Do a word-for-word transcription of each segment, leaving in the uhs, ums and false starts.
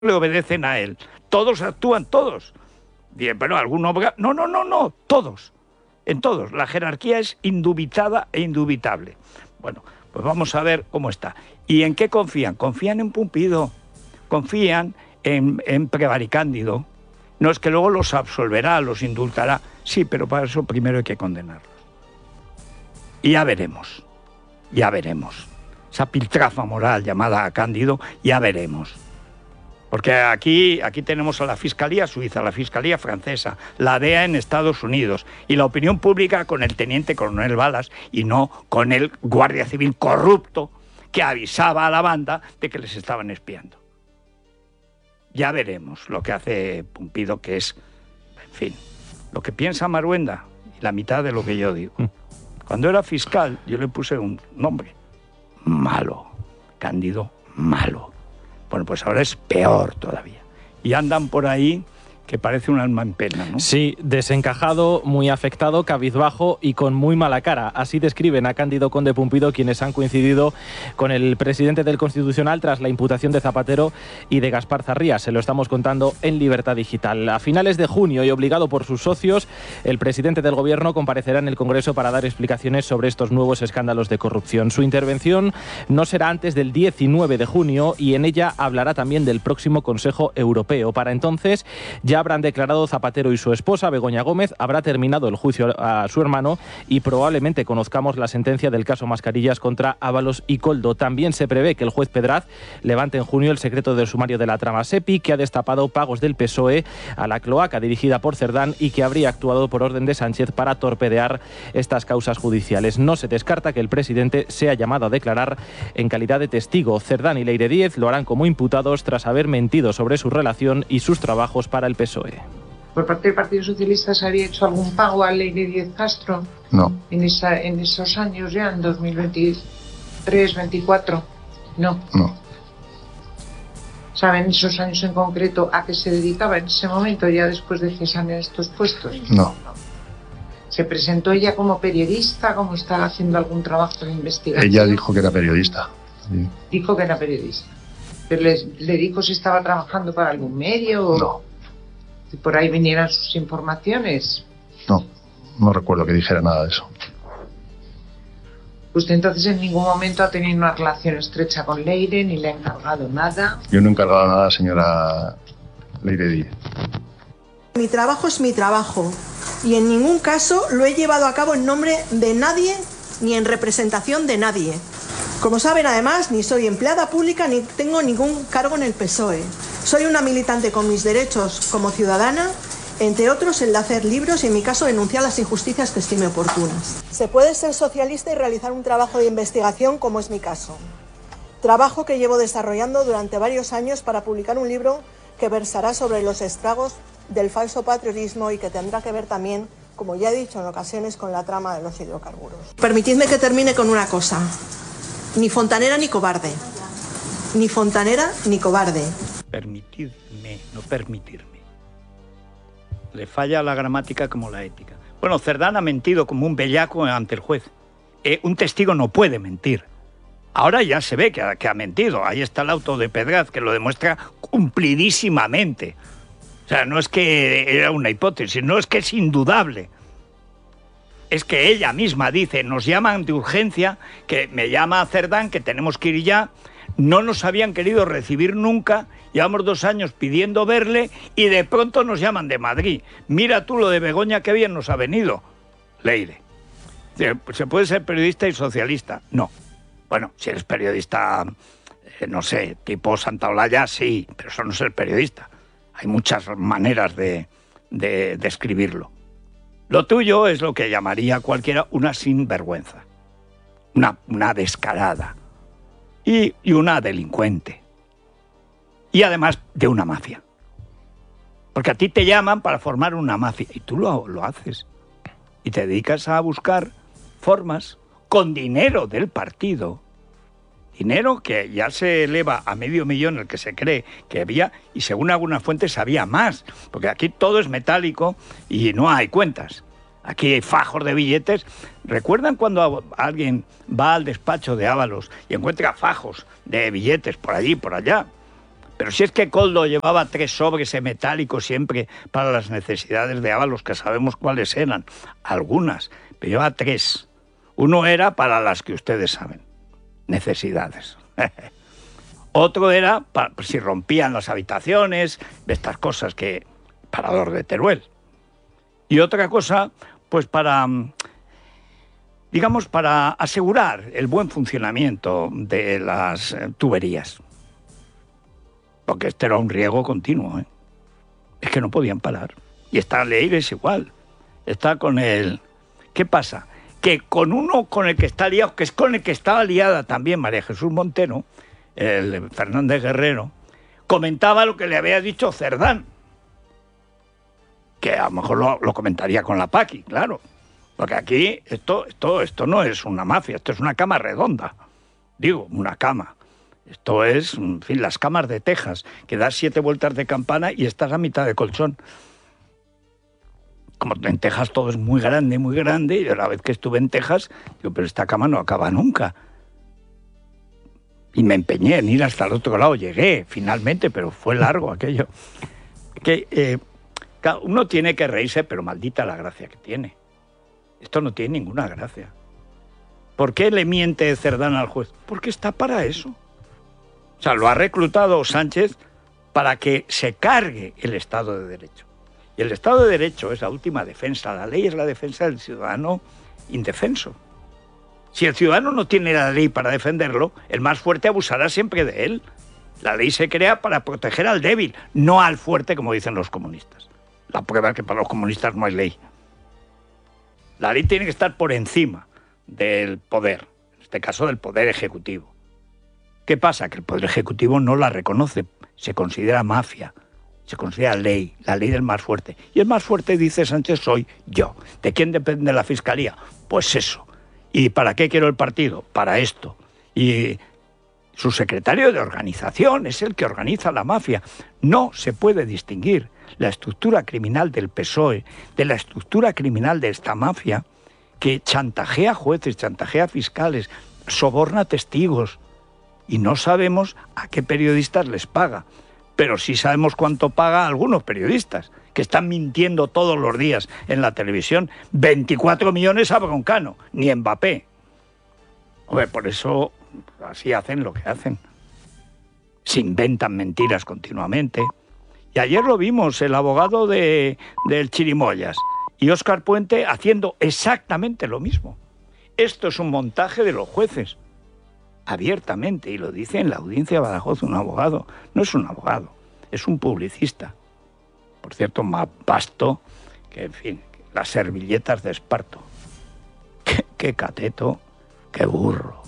le obedecen a él. Todos actúan, todos. Bien, pero alguno... No, no, no, no, todos. En todos. La jerarquía es indubitada e indubitable. Bueno, pues vamos a ver cómo está. ¿Y en qué confían? Confían en Pumpido. Confían en, en Prevaricándido. No es que luego los absolverá, los indultará. Sí, pero para eso primero hay que condenarlos. Y ya veremos. Ya veremos. Esa piltrafa moral llamada Cándido, ya veremos. Porque aquí, aquí tenemos a la Fiscalía Suiza, la Fiscalía Francesa, la D E A en Estados Unidos y la opinión pública con el teniente coronel Balas y no con el guardia civil corrupto que avisaba a la banda de que les estaban espiando. Ya veremos lo que hace Pumpido, que es, en fin, lo que piensa Maruenda y la mitad de lo que yo digo. Cuando era fiscal yo le puse un nombre, Malo, Cándido Malo. Bueno, pues ahora es peor todavía. Y andan por ahí que parece un alma en pena, ¿no? Sí, desencajado, muy afectado, cabizbajo y con muy mala cara. Así describen a Cándido Conde Pumpido, quienes han coincidido con el presidente del Constitucional tras la imputación de Zapatero y de Gaspar Zarría. Se lo estamos contando en Libertad Digital. A finales de junio, y obligado por sus socios, el presidente del Gobierno comparecerá en el Congreso para dar explicaciones sobre estos nuevos escándalos de corrupción. Su intervención no será antes del diecinueve de junio y en ella hablará también del próximo Consejo Europeo. Para entonces ya habrán declarado Zapatero y su esposa, Begoña Gómez, habrá terminado el juicio a su hermano y probablemente conozcamos la sentencia del caso Mascarillas contra Ábalos y Koldo. También se prevé que el juez Pedraz levante en junio el secreto del sumario de la trama SEPI, que ha destapado pagos del P S O E a la cloaca dirigida por Cerdán y que habría actuado por orden de Sánchez para torpedear estas causas judiciales. No se descarta que el presidente sea llamado a declarar en calidad de testigo. Cerdán y Leire Díez lo harán como imputados tras haber mentido sobre su relación y sus trabajos para el P S O E. ¿Por parte del Partido Socialista se había hecho algún pago a Leire Díez Castro? No. En, esa, en esos años ya, en dos mil veintitrés, veinticuatro, no. No. ¿Saben esos años en concreto a qué se dedicaba en ese momento, ya después de cesar en estos puestos? No. ¿Se presentó ella como periodista, como estaba haciendo algún trabajo de investigación? Ella dijo que era periodista. Sí. Dijo que era periodista. ¿Pero le, le dijo si estaba trabajando para algún medio? O... No. Si por ahí vinieran sus informaciones. No, no recuerdo que dijera nada de eso. Usted entonces en ningún momento ha tenido una relación estrecha con Leire, ni le ha encargado nada. Yo no he encargado nada, señora Leire Díez. Mi trabajo es mi trabajo y en ningún caso lo he llevado a cabo en nombre de nadie ni en representación de nadie. Como saben, además, ni soy empleada pública ni tengo ningún cargo en el P S O E. Soy una militante con mis derechos como ciudadana, entre otros el de hacer libros y, en mi caso, denunciar las injusticias que estime oportunas. Se puede ser socialista y realizar un trabajo de investigación, como es mi caso. Trabajo que llevo desarrollando durante varios años para publicar un libro que versará sobre los estragos del falso patriotismo y que tendrá que ver también, como ya he dicho en ocasiones, con la trama de los hidrocarburos. Permitidme que termine con una cosa. Ni fontanera ni cobarde. Ni fontanera ni cobarde. Permitidme, no permitirme. Le falla la gramática como la ética. Bueno, Cerdán ha mentido como un bellaco ante el juez. Eh, un testigo no puede mentir. Ahora ya se ve que ha, que ha mentido. Ahí está el auto de Pedraz que lo demuestra cumplidísimamente. O sea, no es que era una hipótesis, no es que es indudable. Es que ella misma dice, nos llaman de urgencia, que me llama Cerdán, que tenemos que ir ya. No nos habían querido recibir nunca, llevamos dos años pidiendo verle y de pronto nos llaman de Madrid. Mira tú lo de Begoña, qué bien nos ha venido. Leire, ¿se puede ser periodista y socialista? No. Bueno, si eres periodista, eh, no sé, tipo Santaolalla, sí, pero eso no es ser periodista. Hay muchas maneras de, de, de escribirlo. Lo tuyo es lo que llamaría cualquiera una sinvergüenza, una, una descarada y, y una delincuente. Y además de una mafia. Porque a ti te llaman para formar una mafia y tú lo, lo haces. Y te dedicas a buscar formas con dinero del partido. Dinero que ya se eleva a medio millón, el que se cree que había, y según algunas fuentes había más, porque aquí todo es metálico y no hay cuentas. Aquí hay fajos de billetes. ¿Recuerdan cuando alguien va al despacho de Ábalos y encuentra fajos de billetes por allí, por allá? Pero si es que Koldo llevaba tres sobres en metálico siempre para las necesidades de Ábalos, que sabemos cuáles eran, algunas, pero llevaba tres. Uno era para las que ustedes saben, necesidades. Otro era para si rompían las habitaciones, de estas cosas que... parador de Teruel. Y otra cosa, pues para... digamos, para asegurar el buen funcionamiento de las tuberías. Porque este era un riego continuo, ¿eh? Es que no podían parar. Y esta ley es igual. Está con el... ¿Qué pasa? Que con uno con el que está liado, que es con el que estaba liada también María Jesús Montero, el Fernández Guerrero, comentaba lo que le había dicho Cerdán. Que a lo mejor lo, lo comentaría con la Paqui, claro. Porque aquí esto, esto, esto no es una mafia, esto es una cama redonda. Digo, una cama. Esto es, en fin, las camas de Texas, que das siete vueltas de campana y estás a mitad de colchón. Como en Texas todo es muy grande, muy grande, y la vez que estuve en Texas, digo, pero esta cama no acaba nunca. Y me empeñé en ir hasta el otro lado, llegué finalmente, pero fue largo aquello. Que eh, uno tiene que reírse, pero maldita la gracia que tiene. Esto no tiene ninguna gracia. ¿Por qué le miente Cerdán al juez? Porque está para eso. O sea, lo ha reclutado Sánchez para que se cargue el Estado de Derecho. Y el Estado de Derecho es la última defensa. La ley es la defensa del ciudadano indefenso. Si el ciudadano no tiene la ley para defenderlo, el más fuerte abusará siempre de él. La ley se crea para proteger al débil, no al fuerte, como dicen los comunistas. La prueba es que para los comunistas no hay ley. La ley tiene que estar por encima del poder, en este caso del poder ejecutivo. ¿Qué pasa? Que el poder ejecutivo no la reconoce, se considera mafia, se considera ley, la ley del más fuerte. Y el más fuerte, dice Sánchez, soy yo. ¿De quién depende la fiscalía? Pues eso. ¿Y para qué quiero el partido? Para esto. Y su secretario de organización es el que organiza la mafia. No se puede distinguir la estructura criminal del P S O E de la estructura criminal de esta mafia que chantajea jueces, chantajea fiscales, soborna testigos. Y no sabemos a qué periodistas les paga. Pero sí sabemos cuánto paga a algunos periodistas, que están mintiendo todos los días en la televisión. veinticuatro millones a Broncano, ni Mbappé. Hombre, por eso así hacen lo que hacen. Se inventan mentiras continuamente. Y ayer lo vimos, el abogado de, del Chirimoyas y Óscar Puente haciendo exactamente lo mismo. Esto es un montaje de los jueces. Abiertamente, y lo dice en la audiencia de Badajoz un abogado. No es un abogado, es un publicista. Por cierto, más vasto que, en fin, las servilletas de esparto. Qué, qué cateto, qué burro.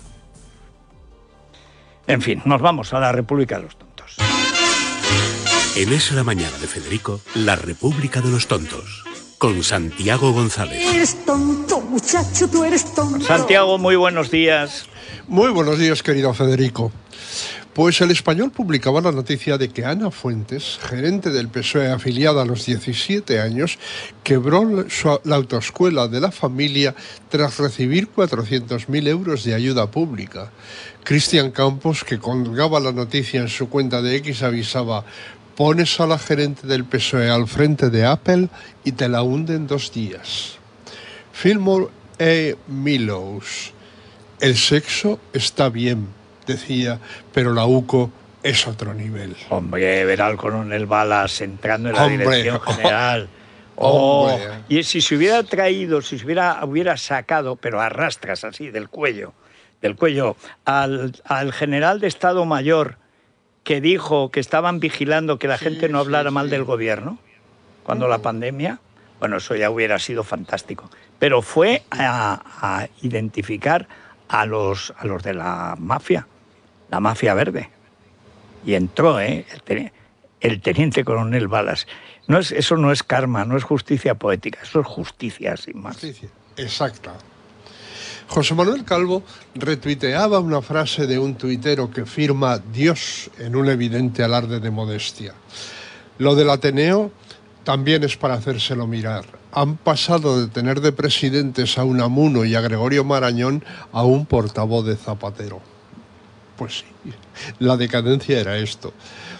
En fin, nos vamos a la República de los Tontos. En Es la Mañana de Federico, la República de los Tontos, con Santiago González. Eres tonto, muchacho, tú eres tonto. Santiago, muy buenos días. Muy buenos días, querido Federico. Pues El Español publicaba la noticia de que Ana Fuentes, gerente del P S O E afiliada a los diecisiete años, quebró su, la autoescuela de la familia tras recibir cuatrocientos mil euros de ayuda pública. Cristian Campos, que colgaba la noticia en su cuenta de X, avisaba: pones a la gerente del P S O E al frente de Apple y te la hunde en dos días. Fillmore E. Millows: el sexo está bien, decía, pero la U C O es otro nivel. Hombre, ver al coronel Balas entrando en la Hombre, dirección general. Oh, oh, y si se hubiera traído, si se hubiera, hubiera sacado, pero a rastras así, del cuello, del cuello, al, al general de Estado Mayor que dijo que estaban vigilando que la sí, gente no hablara sí, mal sí. del gobierno cuando oh. la pandemia, bueno, eso ya hubiera sido fantástico. Pero fue a, a identificar a los, a los de la mafia, la mafia verde. Y entró, ¿eh? el, ten, el teniente coronel Balas. No es, eso no es karma, no es justicia poética, eso es justicia, sin más. Justicia, exacta. José Manuel Calvo retuiteaba una frase de un tuitero que firma Dios en un evidente alarde de modestia. Lo del Ateneo también es para hacérselo mirar. Han pasado de tener de presidentes a Unamuno y a Gregorio Marañón a un portavoz de Zapatero. Pues sí, la decadencia era esto.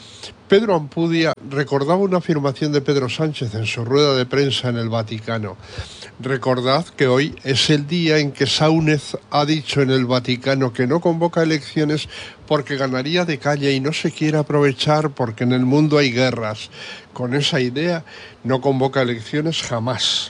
Pedro Ampudia recordaba una afirmación de Pedro Sánchez en su rueda de prensa en el Vaticano. Recordad que hoy es el día en que Sáunez ha dicho en el Vaticano que no convoca elecciones porque ganaría de calle y no se quiere aprovechar porque en el mundo hay guerras. Con esa idea no convoca elecciones jamás.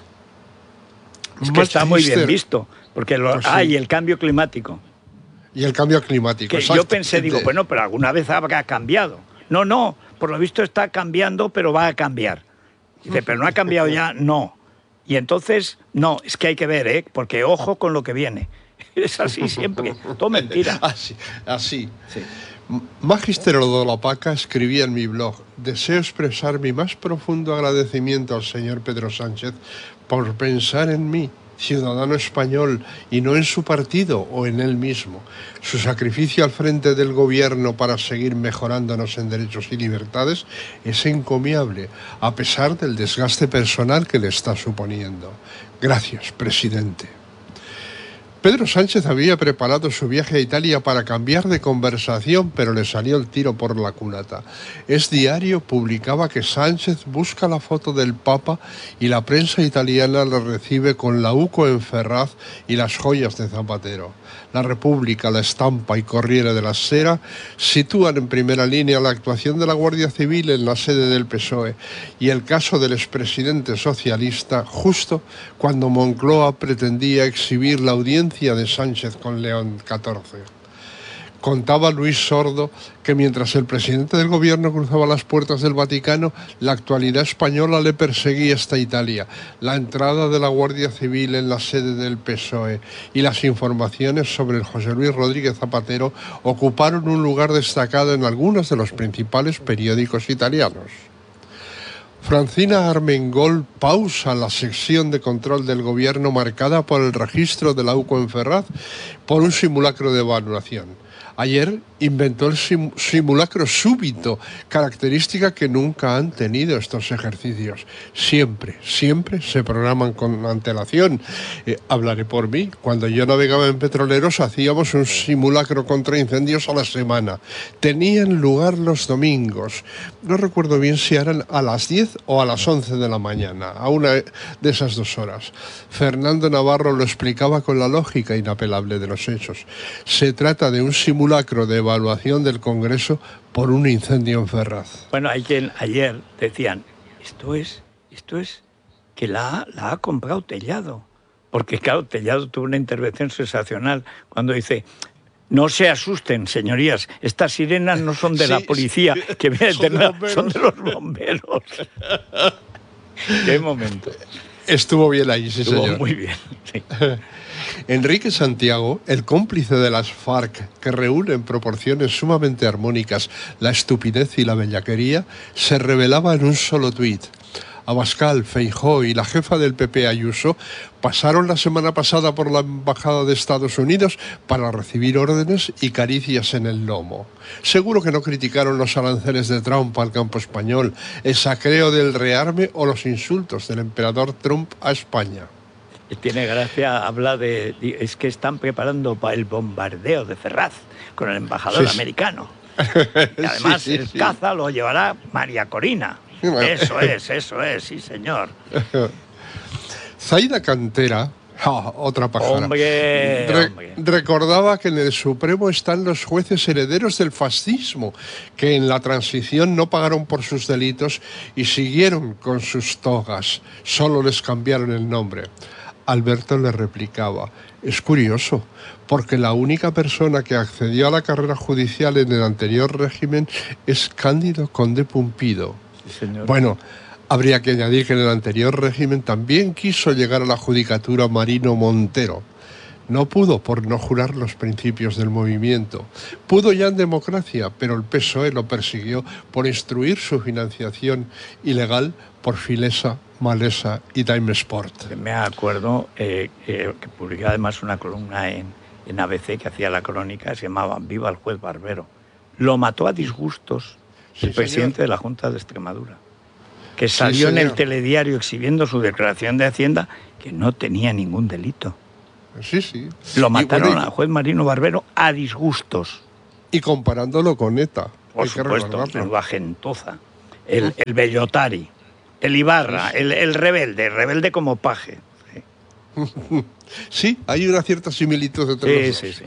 Es que está muy bien visto, porque lo, Pues sí. ah, y el cambio climático. Y el cambio climático. Que yo pensé, digo, bueno, pero alguna vez habrá cambiado. No, no, por lo visto está cambiando, pero va a cambiar. Dice, pero no ha cambiado ya, no. Y entonces, no, es que hay que ver, ¿eh? Porque ojo con lo que viene. Es así siempre, todo mentira. Así, así. Sí. Magister Odolapaca escribía en mi blog: deseo expresar mi más profundo agradecimiento al señor Pedro Sánchez por pensar en mí, ciudadano español, y no en su partido o en él mismo. Su sacrificio al frente del gobierno para seguir mejorándonos en derechos y libertades es encomiable, a pesar del desgaste personal que le está suponiendo. Gracias, presidente. Pedro Sánchez había preparado su viaje a Italia para cambiar de conversación, pero le salió el tiro por la culata. Es Diario publicaba que Sánchez busca la foto del Papa y la prensa italiana la recibe con la UCO en Ferraz y las joyas de Zapatero. La República, La Estampa y Corriere della Sera sitúan en primera línea la actuación de la Guardia Civil en la sede del P S O E y el caso del expresidente socialista justo cuando Moncloa pretendía exhibir la audiencia de Sánchez con León catorce. Contaba Luis Sordo que mientras el presidente del gobierno cruzaba las puertas del Vaticano, la actualidad española le perseguía hasta Italia. La entrada de la Guardia Civil en la sede del P S O E y las informaciones sobre el José Luis Rodríguez Zapatero ocuparon un lugar destacado en algunos de los principales periódicos italianos. Francina Armengol pausa la sección de control del gobierno marcada por el registro de la UCO en Ferraz por un simulacro de evaluación. Ayer inventó el sim simulacro súbito, característica que nunca han tenido estos ejercicios. Siempre, siempre se programan con antelación. Eh, hablaré por mí. Cuando yo navegaba en petroleros hacíamos un simulacro contra incendios a la semana. Tenían lugar los domingos. No recuerdo bien si eran a las diez o a las once de la mañana, a una de esas dos horas. Fernando Navarro lo explicaba con la lógica inapelable de los hechos. Se trata de un simulacro de evaluación del Congreso por un incendio en Ferraz. Bueno, ayer, ayer decían, esto es, esto es que la, la ha comprado Tellado. Porque claro, Tellado tuvo una intervención sensacional cuando dice, no se asusten, señorías, estas sirenas no son de sí, la policía, sí, que viene son, de son de los bomberos. Qué momento. Estuvo bien ahí, sí, Estuvo señor. Muy bien, sí. Enrique Santiago, el cómplice de las FARC, que reúne en proporciones sumamente armónicas la estupidez y la bellaquería, se revelaba en un solo tuit. Abascal, Feijóo y la jefa del P P, Ayuso, pasaron la semana pasada por la Embajada de Estados Unidos para recibir órdenes y caricias en el lomo. Seguro que no criticaron los aranceles de Trump al campo español, el saqueo del rearme o los insultos del emperador Trump a España. Tiene gracia, habla de... Es que están preparando para el bombardeo de Ferraz con el embajador sí, americano. Y además sí, sí, el sí. caza lo llevará María Corina. Eso es, eso es, sí señor. Zaida Cantera, oh, otra pájara, hombre, Re hombre. recordaba que en el Supremo están los jueces herederos del fascismo, que en la transición no pagaron por sus delitos y siguieron con sus togas, solo les cambiaron el nombre. Alberto le replicaba, es curioso, porque la única persona que accedió a la carrera judicial en el anterior régimen es Cándido Conde Pumpido. Sí, señor. Bueno, habría que añadir que en el anterior régimen también quiso llegar a la judicatura Marino Montero. No pudo por no jurar los principios del movimiento. Pudo ya en democracia, pero el P S O E lo persiguió por instruir su financiación ilegal por Filesa, Malesa y Time Sport. Me acuerdo eh, eh, que publicaba además una columna en, en A B C que hacía la crónica, se llamaba Viva el juez Barbero. Lo mató a disgustos Sí, el presidente señor. de la Junta de Extremadura, que salió Sí, en el señor. telediario exhibiendo su declaración de Hacienda que no tenía ningún delito. Sí, sí. Lo mataron y, bueno, y, al juez Marino Barbero a disgustos. y comparándolo con ETA. Por Hay que supuesto, recordarlo. menuda gentuza. El, el Bellotari, el Ibarra, el, el rebelde, rebelde como paje. Sí, Sí, hay una cierta similitud entre sí, los dos. sí, sí.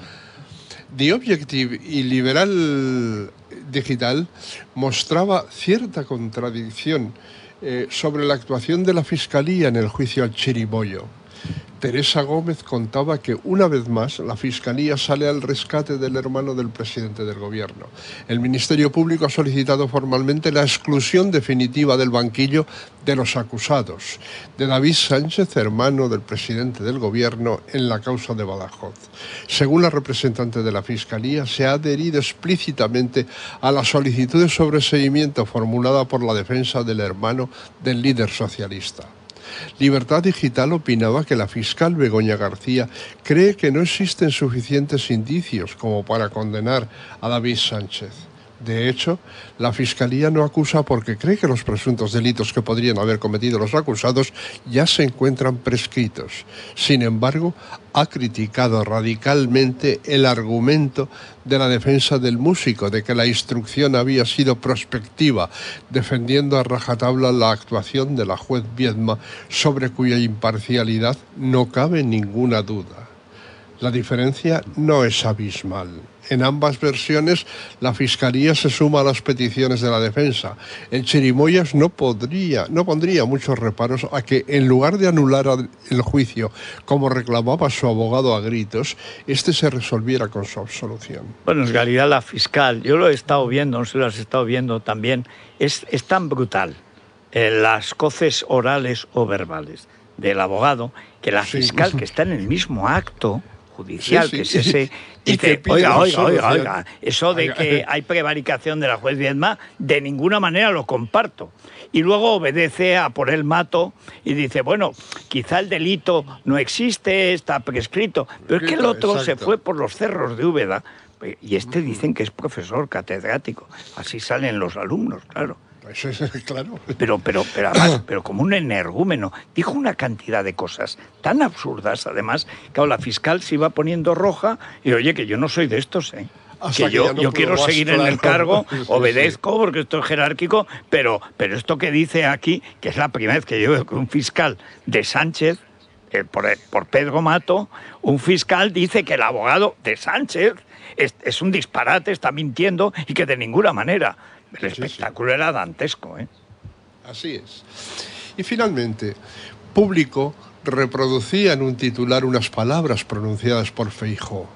The Objective y Liberal Digital mostraba cierta contradicción eh, sobre la actuación de la Fiscalía en el juicio al Chirimoyo. Teresa Gómez contaba que una vez más la Fiscalía sale al rescate del hermano del presidente del gobierno. El Ministerio Público ha solicitado formalmente la exclusión definitiva del banquillo de los acusados, de David Sánchez, hermano del presidente del gobierno, en la causa de Badajoz. Según la representante de la Fiscalía, se ha adherido explícitamente a la solicitud de sobreseimiento formulada por la defensa del hermano del líder socialista. Libertad Digital opinaba que la fiscal Begoña García cree que no existen suficientes indicios como para condenar a David Sánchez. De hecho, la Fiscalía no acusa porque cree que los presuntos delitos que podrían haber cometido los acusados ya se encuentran prescritos. Sin embargo, ha criticado radicalmente el argumento de la defensa del músico de que la instrucción había sido prospectiva, defendiendo a rajatabla la actuación de la juez Viedma, sobre cuya imparcialidad no cabe ninguna duda. La diferencia no es abismal. En ambas versiones, la Fiscalía se suma a las peticiones de la defensa. El Chirimoyas no, podría, no pondría muchos reparos a que, en lugar de anular el juicio, como reclamaba su abogado a gritos, este se resolviera con su absolución. Bueno, en realidad la fiscal, yo lo he estado viendo, no sé si lo has estado viendo también, es, es tan brutal eh, las coces orales o verbales del abogado, que la Sí. fiscal, que está en el mismo acto judicial, Sí, que sí. es ese, Y dice, que pide oiga, la oiga, oiga, solución. oiga, eso de que hay prevaricación de la juez Viedma, de ninguna manera lo comparto. Y luego obedece a por el mato y dice, bueno, quizá el delito no existe, está prescrito, pero es que el otro se Exacto. fue por los cerros de Úbeda. Y este dicen que es profesor catedrático. Así salen los alumnos, claro. Eso es claro. Pero, pero, pero, además, pero como un energúmeno. Dijo una cantidad de cosas tan absurdas, además, que claro, la fiscal se iba poniendo roja y, oye, que yo no soy de estos, ¿eh? Hasta Que que yo, ya no yo pudo quiero más, seguir en claro. el cargo, Sí, sí. obedezco porque esto es jerárquico, pero, pero esto que dice aquí, que es la primera vez que yo veo que un fiscal de Sánchez, eh, por, por Pedro Mato, un fiscal dice que el abogado de Sánchez es, es un disparate, está mintiendo y que de ninguna manera. El Sí, espectáculo era dantesco, ¿eh? Así es. Y finalmente, Público reproducía en un titular unas palabras pronunciadas por Feijóo.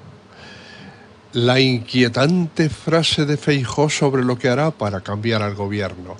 La inquietante frase de Feijóo sobre lo que hará para cambiar al gobierno.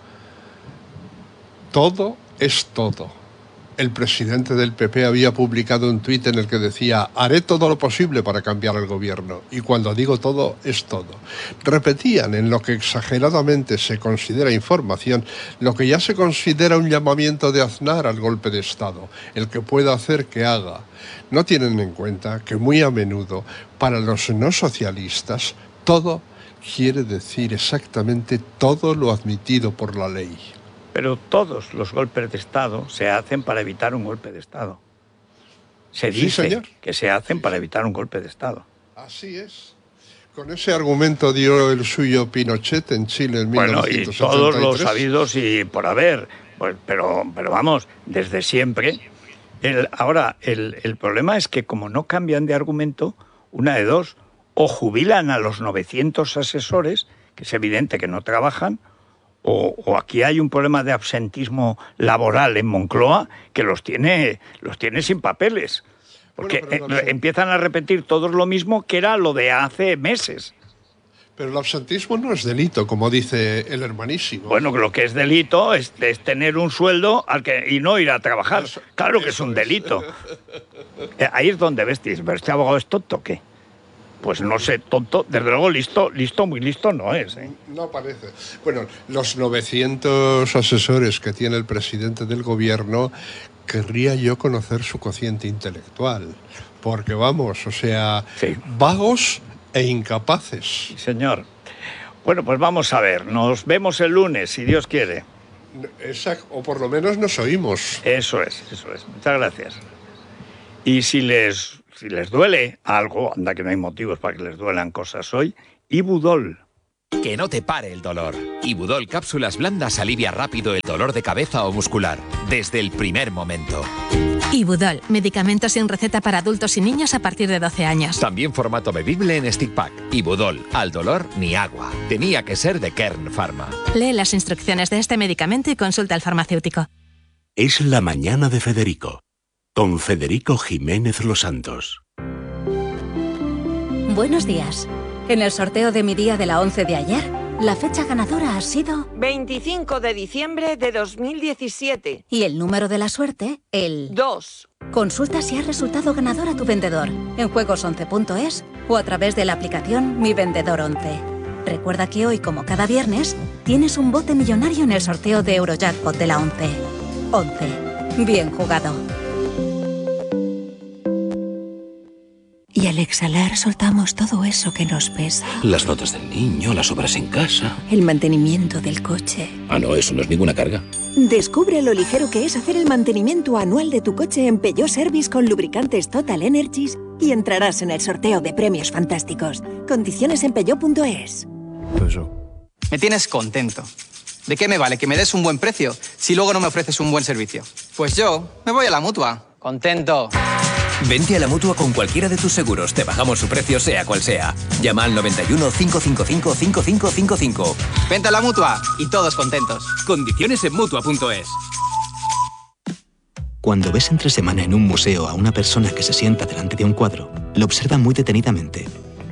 Todo es todo. El presidente del P P había publicado un tuit en el que decía: haré todo lo posible para cambiar el gobierno. Y cuando digo todo, es todo. Repetían en lo que exageradamente se considera información lo que ya se considera un llamamiento de Aznar al golpe de Estado, el que pueda hacer que haga. No tienen en cuenta que muy a menudo, para los no socialistas, todo quiere decir exactamente todo lo admitido por la ley. Pero todos los golpes de Estado se hacen para evitar un golpe de Estado. Se Sí, dice señor. que se hacen para evitar un golpe de Estado. Así es. Con ese argumento dio el suyo Pinochet en Chile en Bueno, y mil novecientos setenta y tres. todos los sabidos y por haber. Pues, pero, pero vamos, desde siempre. El, ahora, el, el problema es que como no cambian de argumento, una de dos, o jubilan a los novecientos asesores, que es evidente que no trabajan, O, o aquí hay un problema de absentismo laboral en Moncloa que los tiene, los tiene sin papeles. Porque Bueno, pero eh, empiezan a repetir todos lo mismo que era lo de hace meses. Pero el absentismo no es delito, como dice el hermanísimo. Bueno, que lo que es delito es, es tener un sueldo al que, y no ir a trabajar. Eso- Claro que es eso un es. delito. Eh, Ahí es donde ves, dices, ¿pero este abogado es tonto o qué? Pues no sé, tonto, desde luego listo, listo, muy listo no es, ¿eh? No parece. Bueno, los novecientos asesores que tiene el presidente del gobierno, querría yo conocer su cociente intelectual. Porque vamos, o sea, Sí. vagos e incapaces. Sí, señor. Bueno, pues vamos a ver, nos vemos el lunes, si Dios quiere. Esa- o por lo menos nos oímos. Eso es, eso es. Muchas gracias. Y si les, si les duele algo, anda que no hay motivos para que les duelan cosas hoy, Ibudol. Que no te pare el dolor. Ibudol Cápsulas Blandas alivia rápido el dolor de cabeza o muscular, desde el primer momento. Ibudol, medicamento sin receta para adultos y niños a partir de doce años. También formato bebible en stick pack. Ibudol, al dolor ni agua. Tenía que ser de Kern Pharma. Lee las instrucciones de este medicamento y consulta al farmacéutico. Es la mañana de Federico, con Federico Jiménez Los Santos. Buenos días. En el sorteo de mi día de la once de ayer, la fecha ganadora ha sido veinticinco de diciembre de dos mil diecisiete. Y el número de la suerte, el dos. Consulta si ha resultado ganador a tu vendedor en juegos once punto es o a través de la aplicación Mi Vendedor once. Recuerda que hoy, como cada viernes, tienes un bote millonario en el sorteo de Eurojackpot de la once. once. Bien jugado. Y al exhalar soltamos todo eso que nos pesa. Las notas del niño, las obras en casa. El mantenimiento del coche. Ah, no, eso no es ninguna carga. Descubre lo ligero que es hacer el mantenimiento anual de tu coche en Peugeot Service con lubricantes Total Energies y entrarás en el sorteo de premios fantásticos. Condiciones en peugeot punto es. Me tienes contento. ¿De qué me vale que me des un buen precio si luego no me ofreces un buen servicio? Pues yo me voy a la Mutua. Contento. Vente a la Mutua con cualquiera de tus seguros. Te bajamos su precio sea cual sea. Llama al noventa y uno, cinco cinco cinco, cinco cinco cinco cinco. Vente a la Mutua y todos contentos. Condiciones en Mutua punto es. Cuando ves entre semana en un museo a una persona que se sienta delante de un cuadro, lo observa muy detenidamente.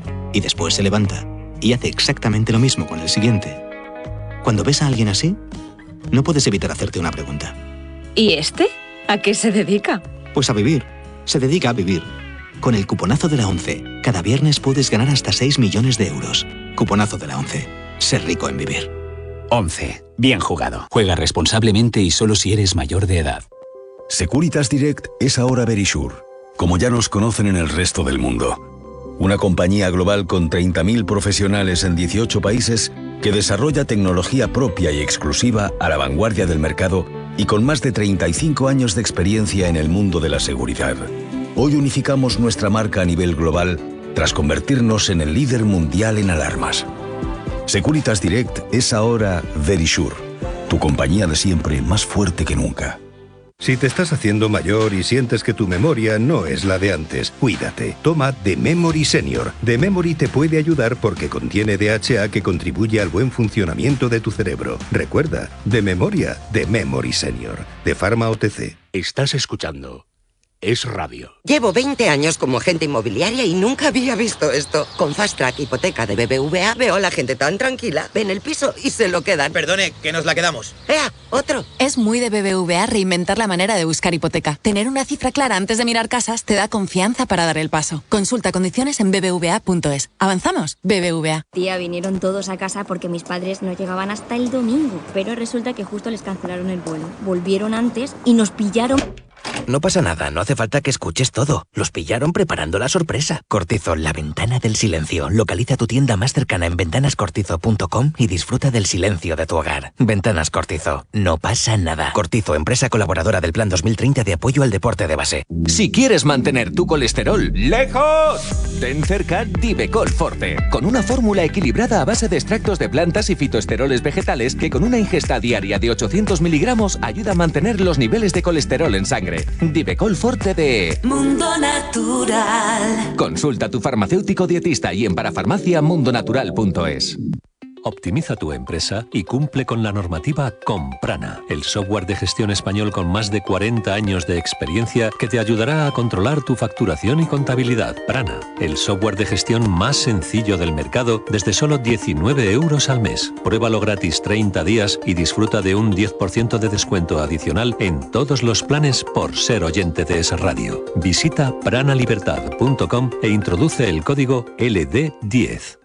Y después se levanta y hace exactamente lo mismo con el siguiente. Cuando ves a alguien así, no puedes evitar hacerte una pregunta. ¿Y este? ¿A qué se dedica? Pues a vivir. Se dedica a vivir. Con el cuponazo de la ONCE, cada viernes puedes ganar hasta seis millones de euros. Cuponazo de la ONCE. Ser rico en vivir. once. Bien jugado. Juega responsablemente y solo si eres mayor de edad. Securitas Direct es ahora Verisure, como ya nos conocen en el resto del mundo. Una compañía global con treinta mil profesionales en dieciocho países que desarrolla tecnología propia y exclusiva a la vanguardia del mercado y con más de treinta y cinco años de experiencia en el mundo de la seguridad. Hoy unificamos nuestra marca a nivel global tras convertirnos en el líder mundial en alarmas. Securitas Direct es ahora Verisure, tu compañía de siempre más fuerte que nunca. Si te estás haciendo mayor y sientes que tu memoria no es la de antes, cuídate. Toma The Memory Senior. The Memory te puede ayudar porque contiene D H A que contribuye al buen funcionamiento de tu cerebro. Recuerda, de memoria, The Memory Senior. De Pharma O T C. Estás escuchando Es Radio. Llevo veinte años como agente inmobiliaria y nunca había visto esto. Con Fast Track Hipoteca de B B V A veo a la gente tan tranquila. Ven el piso y se lo quedan. Perdone, que nos la quedamos. ¡Ea! ¡Otro! Es muy de B B V A reinventar la manera de buscar hipoteca. Tener una cifra clara antes de mirar casas te da confianza para dar el paso. Consulta condiciones en b b v a punto es. ¿Avanzamos? B B V A. Tía, vinieron todos a casa porque mis padres no llegaban hasta el domingo. Pero resulta que justo les cancelaron el vuelo. Volvieron antes y nos pillaron... No pasa nada, no hace falta que escuches todo. Los pillaron preparando la sorpresa. Cortizo, la ventana del silencio. Localiza tu tienda más cercana en ventanas cortizo punto com y disfruta del silencio de tu hogar. Ventanas Cortizo, no pasa nada. Cortizo, empresa colaboradora del Plan dos mil treinta de apoyo al deporte de base. Si quieres mantener tu colesterol lejos, ten cerca Divecol Forte, con una fórmula equilibrada a base de extractos de plantas y fitoesteroles vegetales que con una ingesta diaria de ochocientos miligramos ayuda a mantener los niveles de colesterol en sangre. Divecol Forte de Mundo Natural. Consulta a tu farmacéutico dietista y en parafarmacia mundo natural punto es. Optimiza tu empresa y cumple con la normativa con Prana, el software de gestión español con más de cuarenta años de experiencia que te ayudará a controlar tu facturación y contabilidad. Prana, el software de gestión más sencillo del mercado desde solo diecinueve euros al mes. Pruébalo gratis treinta días y disfruta de un diez por ciento de descuento adicional en todos los planes por ser oyente de Es Radio. Visita prana libertad punto com e introduce el código L D diez.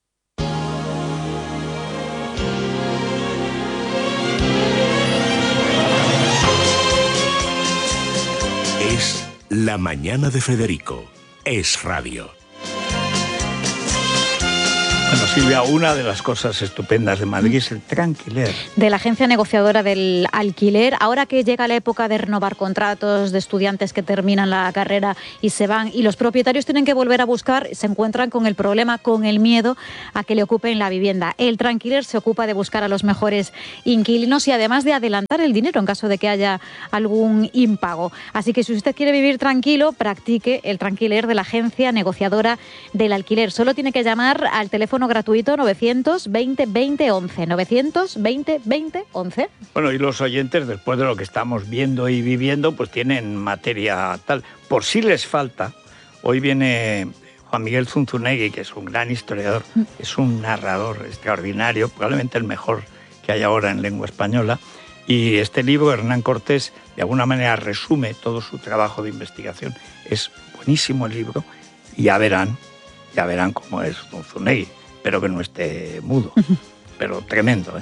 Es la mañana de Federico. Es Radio. Bueno, Bueno, Silvia, una de las cosas estupendas de Madrid es el Tranquiler. De la agencia negociadora del alquiler, ahora que llega la época de renovar contratos de estudiantes que terminan la carrera y se van, y los propietarios tienen que volver a buscar, se encuentran con el problema, con el miedo a que le ocupen la vivienda. El Tranquiler se ocupa de buscar a los mejores inquilinos y además de adelantar el dinero en caso de que haya algún impago. Así que si usted quiere vivir tranquilo, practique el Tranquiler de la agencia negociadora del alquiler. Solo tiene que llamar al teléfono gratuito novecientos veinte veinte once. novecientos veinte veinte once. Bueno, y los oyentes, después de lo que estamos viendo y viviendo, pues tienen materia tal. Por si les falta, hoy viene Juan Miguel Zunzunegui, que es un gran historiador, es un narrador extraordinario, probablemente el mejor que hay ahora en lengua española. Y este libro, Hernán Cortés, de alguna manera resume todo su trabajo de investigación. Es buenísimo el libro y ya verán, ya verán cómo es Zunzunegui. Espero que no esté mudo, pero tremendo, ¿eh?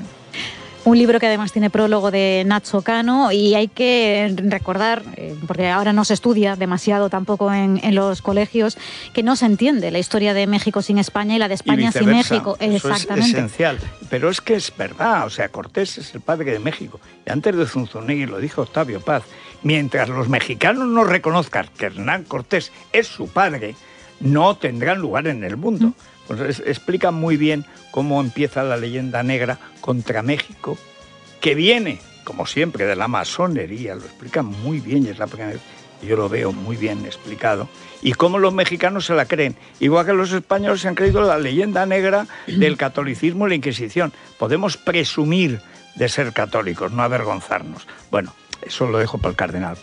Un libro que además tiene prólogo de Nacho Cano y hay que recordar, eh, porque ahora no se estudia demasiado tampoco en, en los colegios, que no se entiende la historia de México sin España y la de España sin México. Eso exactamente. Es esencial. Pero es que es verdad, o sea, Cortés es el padre de México. Y antes de Zunzunegui lo dijo Octavio Paz, mientras los mexicanos no reconozcan que Hernán Cortés es su padre, no tendrán lugar en el mundo. Pues es, explica muy bien cómo empieza la leyenda negra contra México, que viene, como siempre, de la masonería. Lo explica muy bien y es la primera vez que yo lo veo muy bien explicado. Y cómo los mexicanos se la creen, igual que los españoles se han creído la leyenda negra del catolicismo y la Inquisición. Podemos presumir de ser católicos, no avergonzarnos. Bueno, eso lo dejo para el cardenal.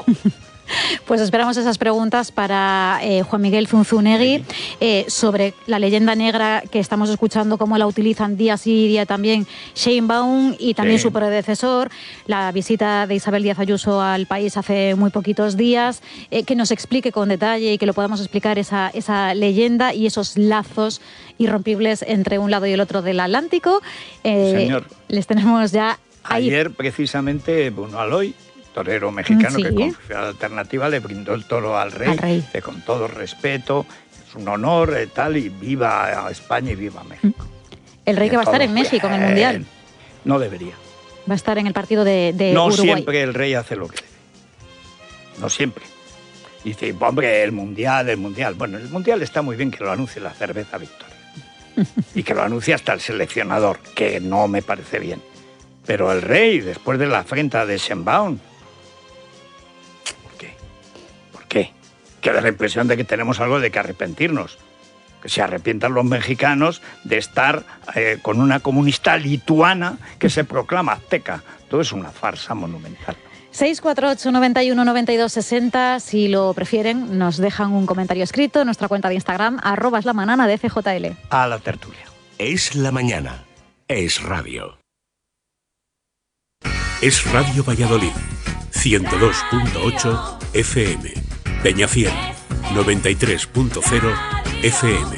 Pues esperamos esas preguntas para eh, Juan Miguel Zunzunegui eh, sobre la leyenda negra que estamos escuchando, cómo la utilizan día sí día también Sheinbaum y también sí. su predecesor, la visita de Isabel Díaz Ayuso al país hace muy poquitos días, eh, que nos explique con detalle y que lo podamos explicar esa, esa leyenda y esos lazos irrompibles entre un lado y el otro del Atlántico. Eh, Señor. Les tenemos ya ahí. Ayer precisamente Bruno Aloy, torero mexicano, sí. que con la alternativa le brindó el toro al rey, al rey. Que con todo respeto, es un honor, eh, tal, y viva España y viva México. El rey y que va a estar en México en el Mundial. No debería. Va a estar en el partido de, de no Uruguay. No siempre el rey hace lo que debe. No siempre. Dice, hombre, el Mundial, el Mundial. Bueno, el Mundial está muy bien que lo anuncie la cerveza Victoria. Y que lo anuncie hasta el seleccionador, que no me parece bien. Pero el rey, después de la afrenta de Sheinbaum, ¿qué? Que da la impresión de que tenemos algo de que arrepentirnos. Que se arrepientan los mexicanos de estar eh, con una comunista lituana que se proclama azteca. Todo es una farsa monumental. seis cuatro ocho, noventa y uno, noventa y dos, sesenta. Si lo prefieren, nos dejan un comentario escrito en nuestra cuenta de Instagram, arroba es la manana de F J L. A la tertulia. Es la mañana. Es radio. Es Radio Valladolid. ciento dos punto ocho F M. Peñafiel, noventa y tres punto cero F M.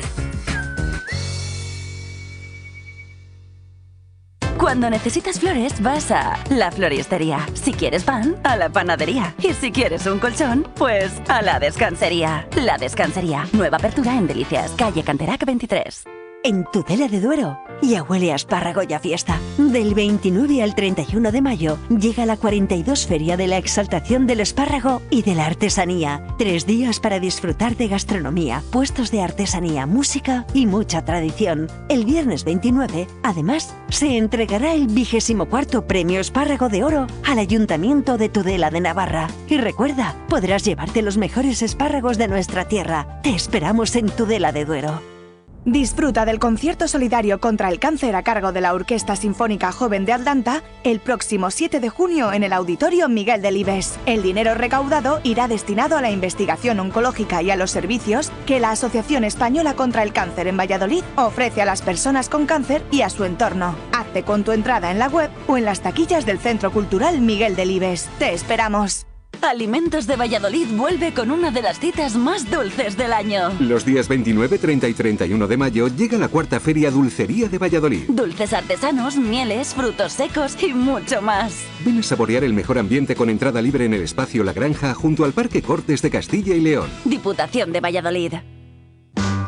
Cuando necesitas flores, vas a la floristería. Si quieres pan, a la panadería. Y si quieres un colchón, pues a la descansería. La Descansería. Nueva apertura en Delicias, calle Canterac veintitrés. En Tudela de Duero ya huele a espárrago y a fiesta. Del veintinueve al treinta y uno de mayo llega la cuarenta y dos Feria de la Exaltación del Espárrago y de la Artesanía. Tres días para disfrutar de gastronomía, puestos de artesanía, música y mucha tradición. El viernes veintinueve, además, se entregará el vigésimo cuarto Premio Espárrago de Oro al Ayuntamiento de Tudela de Navarra. Y recuerda, podrás llevarte los mejores espárragos de nuestra tierra. Te esperamos en Tudela de Duero. Disfruta del concierto solidario contra el cáncer a cargo de la Orquesta Sinfónica Joven de Atlanta el próximo siete de junio en el Auditorio Miguel Delibes. El dinero recaudado irá destinado a la investigación oncológica y a los servicios que la Asociación Española contra el Cáncer en Valladolid ofrece a las personas con cáncer y a su entorno. Hazte con tu entrada en la web o en las taquillas del Centro Cultural Miguel Delibes. ¡Te esperamos! Alimentos de Valladolid vuelve con una de las citas más dulces del año. Los días veintinueve, treinta y treinta y uno de mayo llega la cuarta Feria Dulcería de Valladolid. Dulces artesanos, mieles, frutos secos y mucho más. Ven a saborear el mejor ambiente con entrada libre en el espacio La Granja junto al Parque Cortes de Castilla y León. Diputación de Valladolid.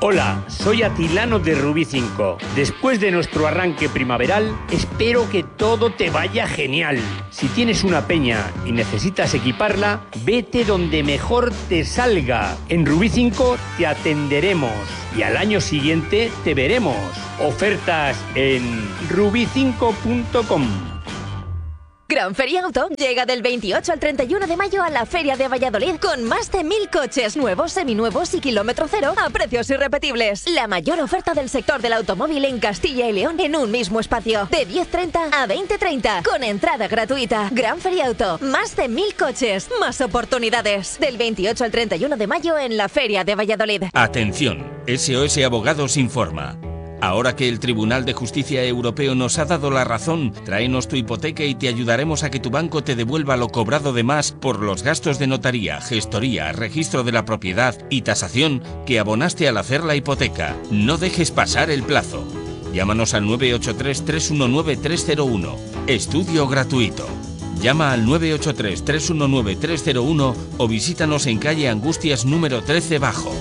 Hola, soy Atilano de Rubí cinco. Después de nuestro arranque primaveral, espero que todo te vaya genial. Si tienes una peña y necesitas equiparla, vete donde mejor te salga. En Rubí cinco te atenderemos y al año siguiente te veremos. Ofertas en rubí cinco punto com. Gran Feria Auto llega del veintiocho al treinta y uno de mayo a la Feria de Valladolid con más de mil coches nuevos, seminuevos y kilómetro cero a precios irrepetibles. La mayor oferta del sector del automóvil en Castilla y León en un mismo espacio. De diez treinta a veinte treinta con entrada gratuita. Gran Feria Auto. Más de mil coches. Más oportunidades. Del veintiocho al treinta y uno de mayo en la Feria de Valladolid. Atención. S O S Abogados informa. Ahora que el Tribunal de Justicia Europeo nos ha dado la razón, tráenos tu hipoteca y te ayudaremos a que tu banco te devuelva lo cobrado de más por los gastos de notaría, gestoría, registro de la propiedad y tasación que abonaste al hacer la hipoteca. No dejes pasar el plazo. Llámanos al nueve ocho tres, tres uno nueve, tres cero uno. Estudio gratuito. Llama al nueve ocho tres, tres uno nueve, tres cero uno o visítanos en calle Angustias número trece Bajo.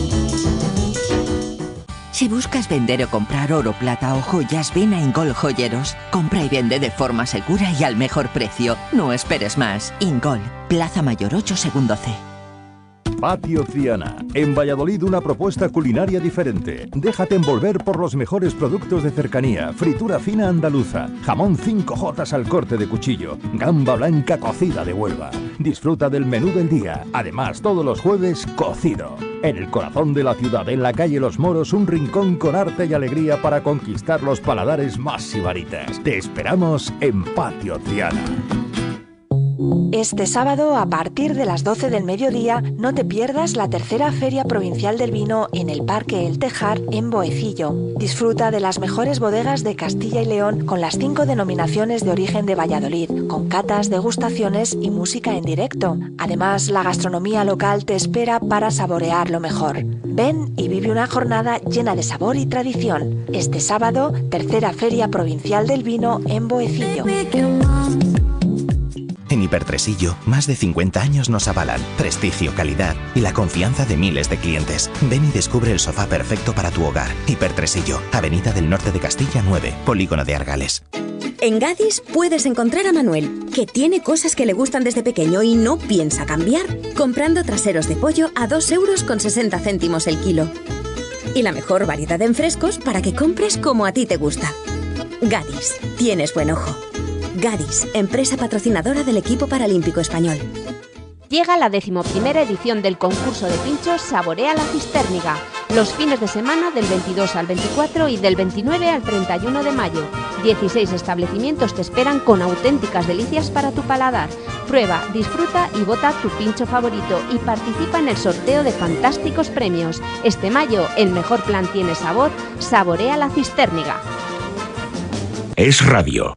Si buscas vender o comprar oro, plata o joyas, ven a Ingol Joyeros. Compra y vende de forma segura y al mejor precio. No esperes más. Ingol, Plaza Mayor ocho, segundo C. Patio Triana. En Valladolid una propuesta culinaria diferente. Déjate envolver por los mejores productos de cercanía. Fritura fina andaluza. Jamón cinco jotas al corte de cuchillo. Gamba blanca cocida de Huelva. Disfruta del menú del día. Además, todos los jueves, cocido. En el corazón de la ciudad, en la calle Los Moros, un rincón con arte y alegría para conquistar los paladares más sibaritas. Te esperamos en Patio Triana. Este sábado, a partir de las doce del mediodía, no te pierdas la tercera Feria Provincial del Vino en el Parque El Tejar, en Boecillo. Disfruta de las mejores bodegas de Castilla y León con las cinco denominaciones de origen de Valladolid, con catas, degustaciones y música en directo. Además, la gastronomía local te espera para saborear lo mejor. Ven y vive una jornada llena de sabor y tradición. Este sábado, tercera Feria Provincial del Vino en Boecillo. En Hipertresillo, más de cincuenta años nos avalan prestigio, calidad y la confianza de miles de clientes. Ven y descubre el sofá perfecto para tu hogar. Hipertresillo, Avenida del Norte de Castilla nueve, Polígono de Argales. En Gadis puedes encontrar a Manuel, que tiene cosas que le gustan desde pequeño y no piensa cambiar, comprando traseros de pollo a dos euros con sesenta céntimos el kilo. Y la mejor variedad en frescos para que compres como a ti te gusta. Gadis, tienes buen ojo. Gadis, empresa patrocinadora del equipo paralímpico español. Llega la decimoprimera edición del concurso de pinchos Saborea la Cistérniga, los fines de semana del veintidós al veinticuatro y del veintinueve al treinta y uno de mayo. dieciséis establecimientos te esperan con auténticas delicias para tu paladar. Prueba, disfruta y vota tu pincho favorito y participa en el sorteo de fantásticos premios. Este mayo, el mejor plan tiene sabor, Saborea la Cistérniga. Es radio.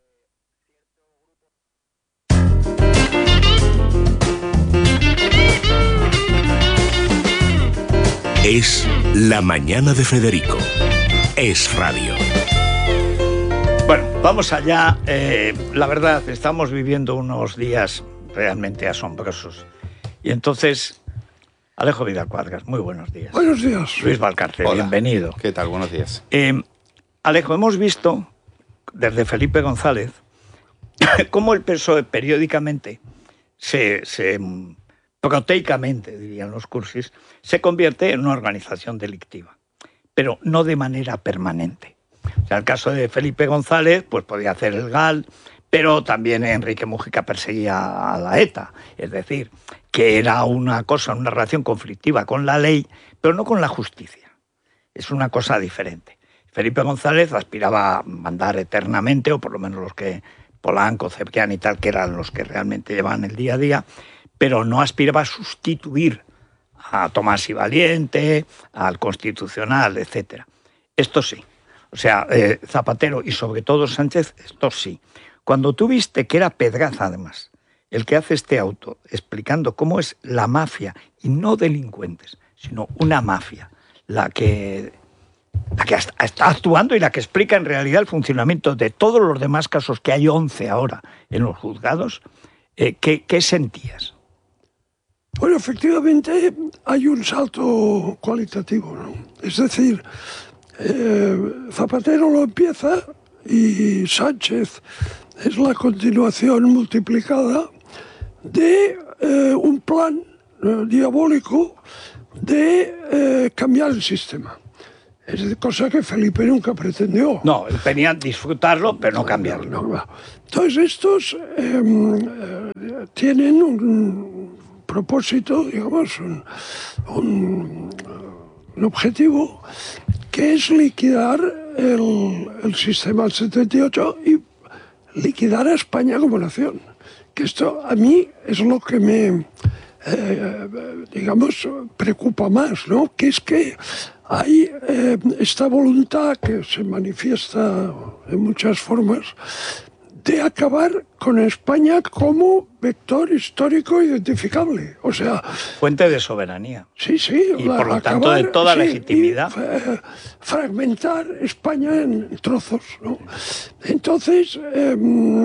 Es La Mañana de Federico. Es radio. Bueno, vamos allá. Eh, la verdad, estamos viviendo unos días realmente asombrosos. Y entonces, Alejo Vidal Cuadras, muy buenos días. Buenos días. Luis Valcárcel, Hola. bienvenido. ¿Qué tal? Buenos días. Eh, Alejo, hemos visto desde Felipe González cómo el P S O E periódicamente se... se proteicamente, dirían los cursis, se convierte en una organización delictiva, pero no de manera permanente. O sea, el caso de Felipe González, pues podía hacer el G A L, pero también Enrique Mújica perseguía a la ETA. Es decir, que era una cosa, una relación conflictiva con la ley, pero no con la justicia. Es una cosa diferente. Felipe González aspiraba a mandar eternamente, o por lo menos los que, Polanco, Cebrián y tal, que eran los que realmente llevaban el día a día, pero no aspiraba a sustituir a Tomás y Valiente, al Constitucional, etcétera. Esto sí. O sea, eh, Zapatero y sobre todo Sánchez, esto sí. Cuando tú viste que era Pedraza, además, el que hace este auto, explicando cómo es la mafia, y no delincuentes, sino una mafia, la que, la que está actuando y la que explica en realidad el funcionamiento de todos los demás casos, que hay once ahora en los juzgados, eh, ¿qué, qué sentías? Bueno, efectivamente hay un salto cualitativo, ¿no? Es decir, eh, Zapatero lo empieza y Sánchez es la continuación multiplicada de eh, un plan eh, diabólico de eh, cambiar el sistema. Es decir, cosa que Felipe nunca pretendió. No, venían a disfrutarlo, pero no cambiarlo. No, no. Entonces estos eh, eh, tienen un propósito, digamos, un, un, un objetivo que es liquidar el, el sistema del setenta y ocho y liquidar a España como nación. Que esto a mí es lo que me, eh, digamos, preocupa más, ¿no? Que es que hay eh, esta voluntad que se manifiesta en muchas formas de acabar con España como vector histórico identificable. O sea... Fuente de soberanía. Sí, sí. Y por lo tanto de toda sí, legitimidad. Y, eh, fragmentar España en trozos, ¿no? Entonces, eh,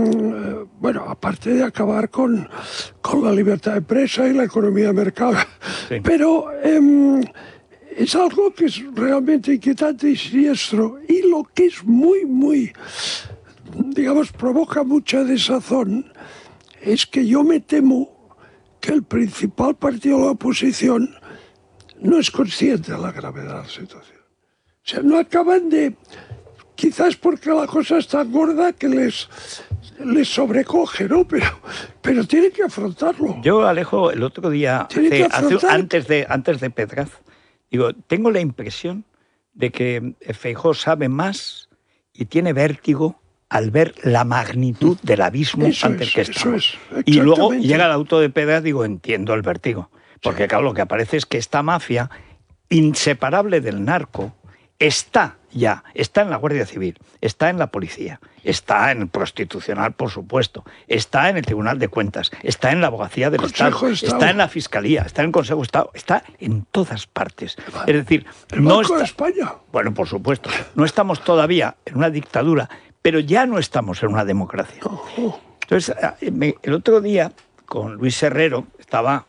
bueno, aparte de acabar con, con la libertad de empresa y la economía de mercado, sí. pero... Eh, es algo que es realmente inquietante y siniestro. Y lo que es muy, muy, digamos, provoca mucha desazón, es que yo me temo que el principal partido de la oposición no es consciente de la gravedad de la situación. O sea, no acaban de... Quizás porque la cosa es tan gorda que les, les sobrecoge, ¿no? Pero, pero tienen que afrontarlo. Yo, Alejo, el otro día, hace, hace, antes de, antes de Pedraz, digo, tengo la impresión de que Feijóo sabe más y tiene vértigo al ver la magnitud del abismo eso ante el es, que estamos. Es, y luego llega el auto de Pedraz, digo, entiendo el vértigo. Porque sí. claro, lo que aparece es que esta mafia, inseparable del narco, está ya, está en la Guardia Civil, está en la policía, está en el prostitucional, por supuesto, está en el Tribunal de Cuentas, está en la Abogacía del Estado, Estado, está en la Fiscalía, está en el Consejo de Estado, está en todas partes. Es decir, el no Banco está... de España. Bueno, por supuesto, no estamos todavía en una dictadura, pero ya no estamos en una democracia. Entonces, el otro día, con Luis Herrero, estaba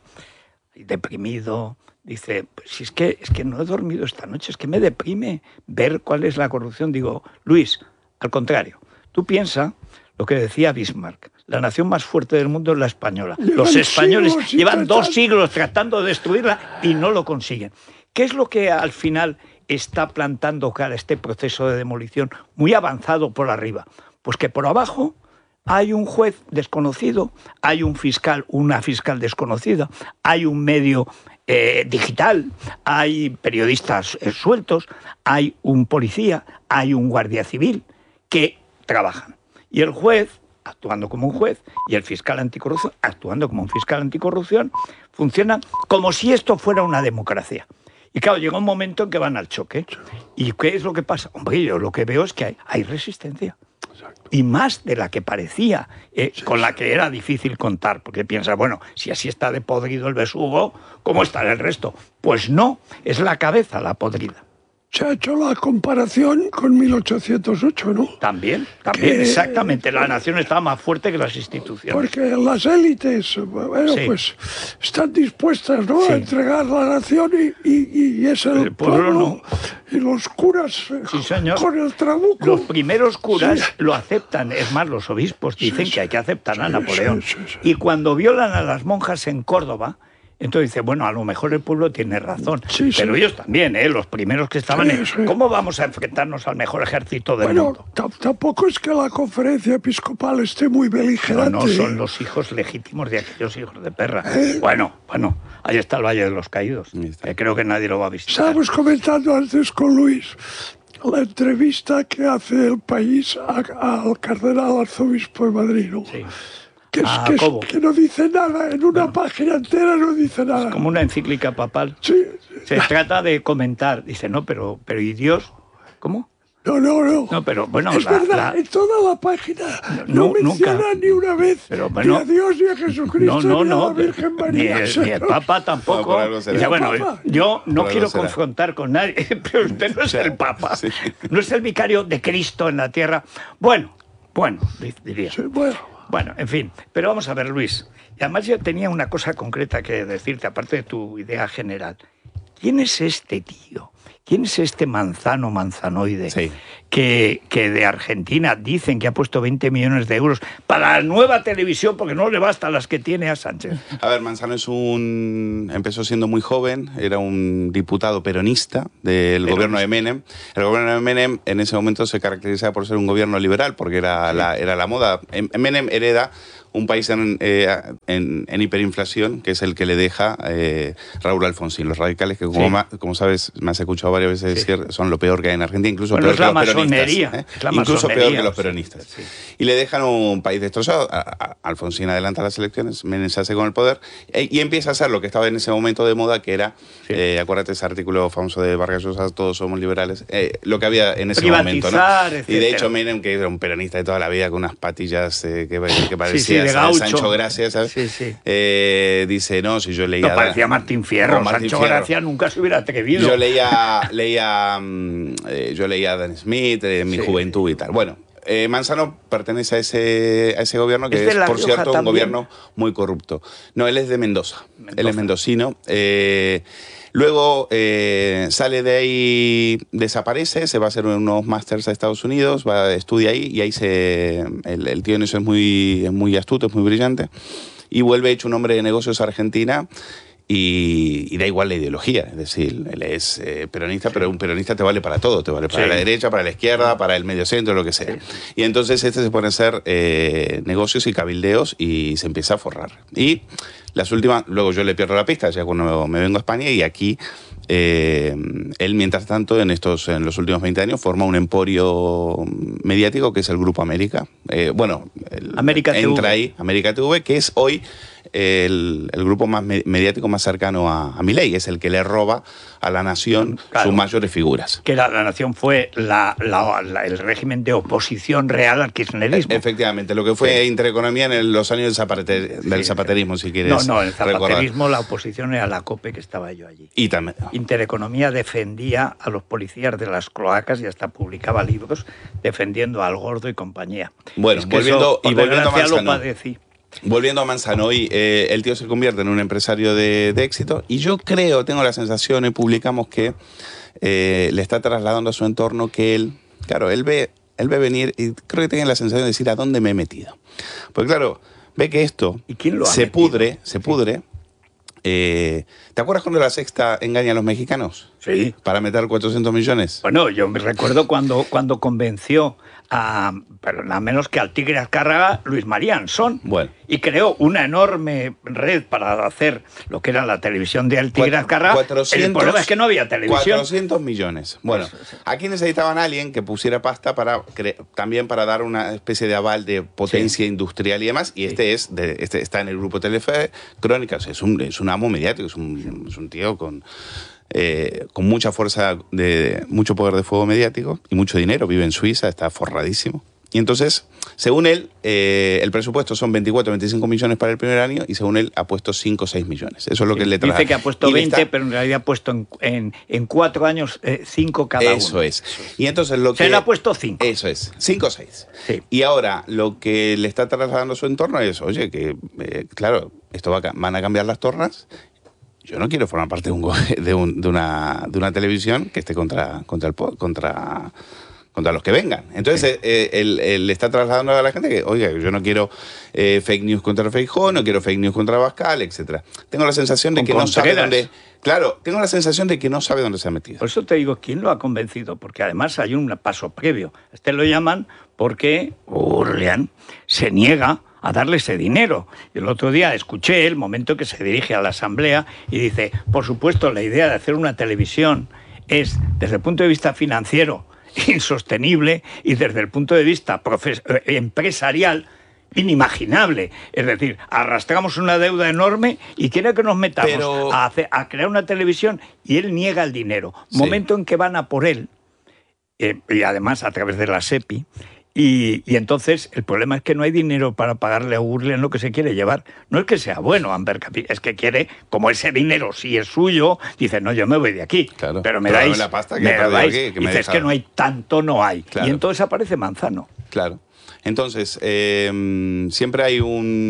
deprimido. Dice, pues si es que, es que no he dormido esta noche, es que me deprime ver cuál es la corrupción. Digo, Luis, al contrario, tú piensa lo que decía Bismarck, la nación más fuerte del mundo es la española. Llevan Los españoles llevan dos siglos tratando de destruirla y no lo consiguen. ¿Qué es lo que al final está plantando cara a este proceso de demolición muy avanzado por arriba? Pues que por abajo hay un juez desconocido, hay un fiscal, una fiscal desconocida, hay un medio eh, digital, hay periodistas eh, sueltos, hay un policía, hay un guardia civil que trabajan. Y el juez, actuando como un juez, y el fiscal anticorrupción, actuando como un fiscal anticorrupción, funcionan como si esto fuera una democracia. Y claro, llega un momento en que van al choque. ¿Y qué es lo que pasa? Hombre, yo lo que veo es que hay, hay resistencia. Y más de la que parecía, eh, sí, con la que era difícil contar, porque piensas, bueno, si así está de podrido el besugo, ¿cómo estará el resto? Pues no, es la cabeza la podrida. Se ha hecho la comparación con mil ochocientos ocho, ¿no? También, también, que, exactamente. La nación estaba más fuerte que las instituciones. Porque las élites, bueno, sí. pues están dispuestas, ¿no?, sí. a entregar la nación y, y, y es el, el pueblo, pueblo no. Y los curas sí, señor. con el trabuco. Los primeros curas sí. lo aceptan. Es más, los obispos dicen sí, que hay que aceptar sí, a Napoleón. Sí, sí, sí. Y cuando violan a las monjas en Córdoba, entonces dice, bueno, a lo mejor el pueblo tiene razón, sí, pero sí. ellos también, ¿eh? Los primeros que estaban sí, en... Sí. ¿Cómo vamos a enfrentarnos al mejor ejército del bueno, mundo? Bueno, tampoco es que la conferencia episcopal esté muy beligerante. No, no, son los hijos legítimos de aquellos hijos de perra. ¿Eh? Bueno, bueno, ahí está el Valle de los Caídos, que creo que nadie lo va a visitar. Estábamos comentando antes con Luis la entrevista que hace El País a, a, al cardenal arzobispo de Madrid, ¿no? Sí. Que, es, que, es, que no dice nada, en una bueno, página entera no dice nada. Es como una encíclica papal. Sí. Se trata de comentar, dice, no, pero, pero ¿y Dios? ¿Cómo? No, no, no. No, pero bueno, es la, verdad, la... en toda la página no, no menciona nunca. ni una vez pero, bueno, ni a Dios ni a Jesucristo no, no, ni a no, la Virgen María. Ni el, ni el Papa tampoco. No, dice, bueno, Papa. yo no por quiero confrontar con nadie, pero usted no es el Papa. Sí. No es el vicario de Cristo en la tierra. Bueno, bueno, diría. Sí, bueno. Bueno, en fin, pero vamos a ver, Luis. Y además yo tenía una cosa concreta que decirte, aparte de tu idea general. ¿Quién es este tío? ¿Quién es este manzano, manzanoide, sí. que, que de Argentina dicen que ha puesto veinte millones de euros para la nueva televisión porque no le bastan las que tiene a Sánchez? A ver, Manzano es un... empezó siendo muy joven, era un diputado peronista del Pero gobierno de Menem. El gobierno de Menem en ese momento se caracterizaba por ser un gobierno liberal porque era, sí. la, era la moda. Menem hereda un país en, eh, en, en hiperinflación, que es el que le deja eh, Raúl Alfonsín. Los radicales que, como, sí. ma, como sabes, me has escuchado varias veces sí. decir, son lo peor que hay en Argentina, incluso bueno, peor que los peronistas. ¿eh? Incluso peor que los peronistas. Sí. Y le dejan un país destrozado. A, a, Alfonsín adelanta las elecciones, Menem se hace con el poder e, y empieza a hacer lo que estaba en ese momento de moda, que era, sí. eh, acuérdate ese artículo famoso de Vargas Llosa, todos somos liberales, eh, lo que había en ese momento, ¿no? Y de hecho Menem, que era un peronista de toda la vida, con unas patillas eh, que, que parecía sí, sí, de Sancho Gracia, ¿sabes? Sí, sí. Eh, dice, no, si yo leía... No, parecía Martín Fierro, no, Martín Sancho Fierro. Gracia nunca se hubiera atrevido. Yo leía, leía, eh, yo leía a Dan Smith en eh, mi sí. juventud y tal. Bueno, eh, Manzano pertenece a ese, a ese gobierno que es, es por cierto, también. un gobierno muy corrupto. No, él es de Mendoza, Mendoza. Él es mendocino. Eh, Luego eh, sale de ahí, desaparece, se va a hacer unos másters a Estados Unidos, va, estudia ahí y ahí se... El, el tío en eso es muy, es muy astuto, es muy brillante y vuelve hecho un hombre de negocios a Argentina y, y da igual la ideología. Es decir, él es eh, peronista, sí. pero un peronista te vale para todo, te vale para sí. la derecha, para la izquierda, para el medio centro, lo que sea. Sí. Y entonces este se pone a hacer eh, negocios y cabildeos y se empieza a forrar. Y... Las últimas, luego yo le pierdo la pista, ya cuando me vengo a España y aquí eh, él, mientras tanto, en estos en los últimos veinte años, forma un emporio mediático que es el Grupo América. Eh, bueno, el, América entra T V. ahí, América T V, que es hoy el, el grupo más me, mediático más cercano a, a Milei, es el que le roba a la nación claro, sus mayores figuras. Que la, la nación fue la, la, la, el régimen de oposición real al kirchnerismo. Efectivamente, lo que fue sí. Intereconomía en el, los años del, zapater, del sí, zapaterismo, si quieres. No, no, el zapaterismo, recordar. La oposición era la COPE, que estaba yo allí. Y también. Intereconomía defendía a los policías de las cloacas y hasta publicaba libros defendiendo al Gordo y compañía. Bueno, es que volviendo, eso, y volviendo a Manzano. Lo Volviendo a Manzano, hoy eh, el tío se convierte en un empresario de, de éxito y yo creo, tengo la sensación, y publicamos que eh, le está trasladando a su entorno que él, claro, él ve, él ve venir y creo que tiene la sensación de decir a dónde me he metido. Porque claro, ve que esto ¿Y quién lo ha se metido? pudre, se pudre. Eh, ¿Te acuerdas cuando la Sexta engaña a los mexicanos? Sí. Para meter cuatrocientos millones. Bueno, yo me recuerdo cuando, cuando convenció a, pero nada menos que al Tigre Azcárraga, Luis María Ansón. Bueno. Y creó una enorme red para hacer lo que era la televisión del Tigre Azcárraga. cuatrocientos, el problema es que no había televisión. cuatrocientos millones. Bueno, eso, eso. Aquí necesitaban a alguien que pusiera pasta para también para dar una especie de aval de potencia sí. industrial y demás. Y sí. este es de, este está en el grupo Telefe Crónicas. Es un, es un amo mediático, es un, es un tío con... Eh, con mucha fuerza, de mucho poder de fuego mediático y mucho dinero, vive en Suiza, está forradísimo. Y entonces, según él, eh, el presupuesto son veinticuatro, veinticinco millones para el primer año y según él ha puesto cinco o seis millones. Eso es lo sí, que le trae. Dice que ha puesto veinte, está... pero en realidad ha puesto en, en, en cuatro años eh, cinco cada eso uno. Es. Y entonces lo que... Se le ha puesto cinco. Eso es, cinco o seis. Sí. Y ahora lo que le está trasladando a su entorno es, oye, que eh, claro, esto va a, van a cambiar las tornas. Yo no quiero formar parte de, un, de, un, de, una, de una televisión que esté contra, contra, el, contra, contra los que vengan. Entonces, sí. eh, él, él le está trasladando a la gente que, oiga, yo no quiero eh, fake news contra Feijóo, no quiero fake news contra Abascal, etcétera. Tengo la sensación de Con que no sabe dónde... Claro, tengo la sensación de que no sabe dónde se ha metido. Por eso te digo, ¿quién lo ha convencido? Porque además hay un paso previo. Este lo llaman porque Urlian se niega a darle ese dinero. Y el otro día escuché el momento que se dirige a la Asamblea y dice, por supuesto, la idea de hacer una televisión es, desde el punto de vista financiero, insostenible y desde el punto de vista empresarial, inimaginable. Es decir, arrastramos una deuda enorme y quiere que nos metamos Pero... a, hacer, a crear una televisión y él niega el dinero. Sí. Momento en que van a por él, eh, y además a través de la SEPI, Y, y entonces el problema es que no hay dinero para pagarle a Urlian lo que se quiere llevar. No es que sea bueno Amber Capi, es que quiere, como ese dinero sí es suyo, dice, no, yo me voy de aquí, claro, pero me dais, la pasta que me dais, aquí, que me dices que no hay tanto, no hay. Claro. Y entonces aparece Manzano. Claro. Entonces, eh, siempre hay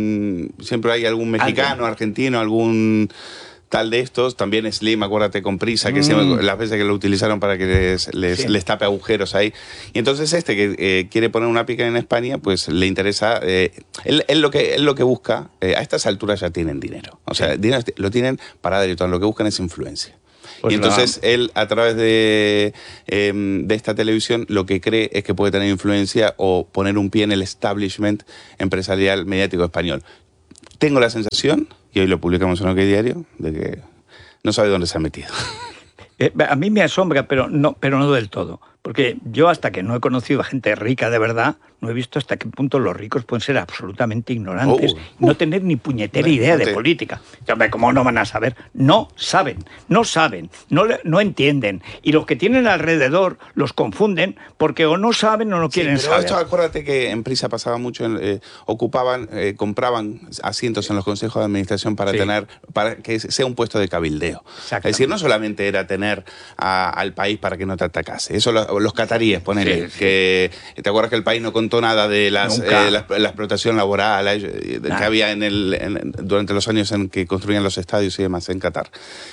un siempre hay algún mexicano, ¿Alguien? argentino, algún tal de estos, también Slim, acuérdate, con Prisa, que mm. siempre, las veces que lo utilizaron para que les, les, sí. les tape agujeros ahí. Y entonces este que eh, quiere poner una pica en España, pues le interesa, eh, él, él, lo que, él lo que busca, eh, a estas alturas ya tienen dinero, o sea, sí. dinero, lo tienen para delito, lo que buscan es influencia. Pues y entonces la... él, a través de, eh, de esta televisión, lo que cree es que puede tener influencia o poner un pie en el establishment empresarial mediático español. Tengo la sensación, y hoy lo publicamos en OK Diario, de que no sabe dónde se ha metido. Eh, a mí me asombra, pero no, pero no del todo. Porque yo, hasta que no he conocido a gente rica de verdad, no he visto hasta qué punto los ricos pueden ser absolutamente ignorantes, oh, no tener ni puñetera no, idea no te... de política. ¿Cómo no van a saber? No saben, no saben, no, no entienden. Y los que tienen alrededor los confunden porque o no saben o no quieren sí, pero saber. Esto, acuérdate que en Prisa pasaba mucho, eh, ocupaban, eh, compraban asientos en los consejos de administración para sí. tener, para que sea un puesto de cabildeo. Es decir, no solamente era tener a, al país para que no te atacase. Eso lo, los cataríes, ponele, sí, sí. que te acuerdas que el país no contó nada de las, eh, la, la explotación laboral eh, que había en el, en, durante los años en que construían los estadios y demás en Qatar.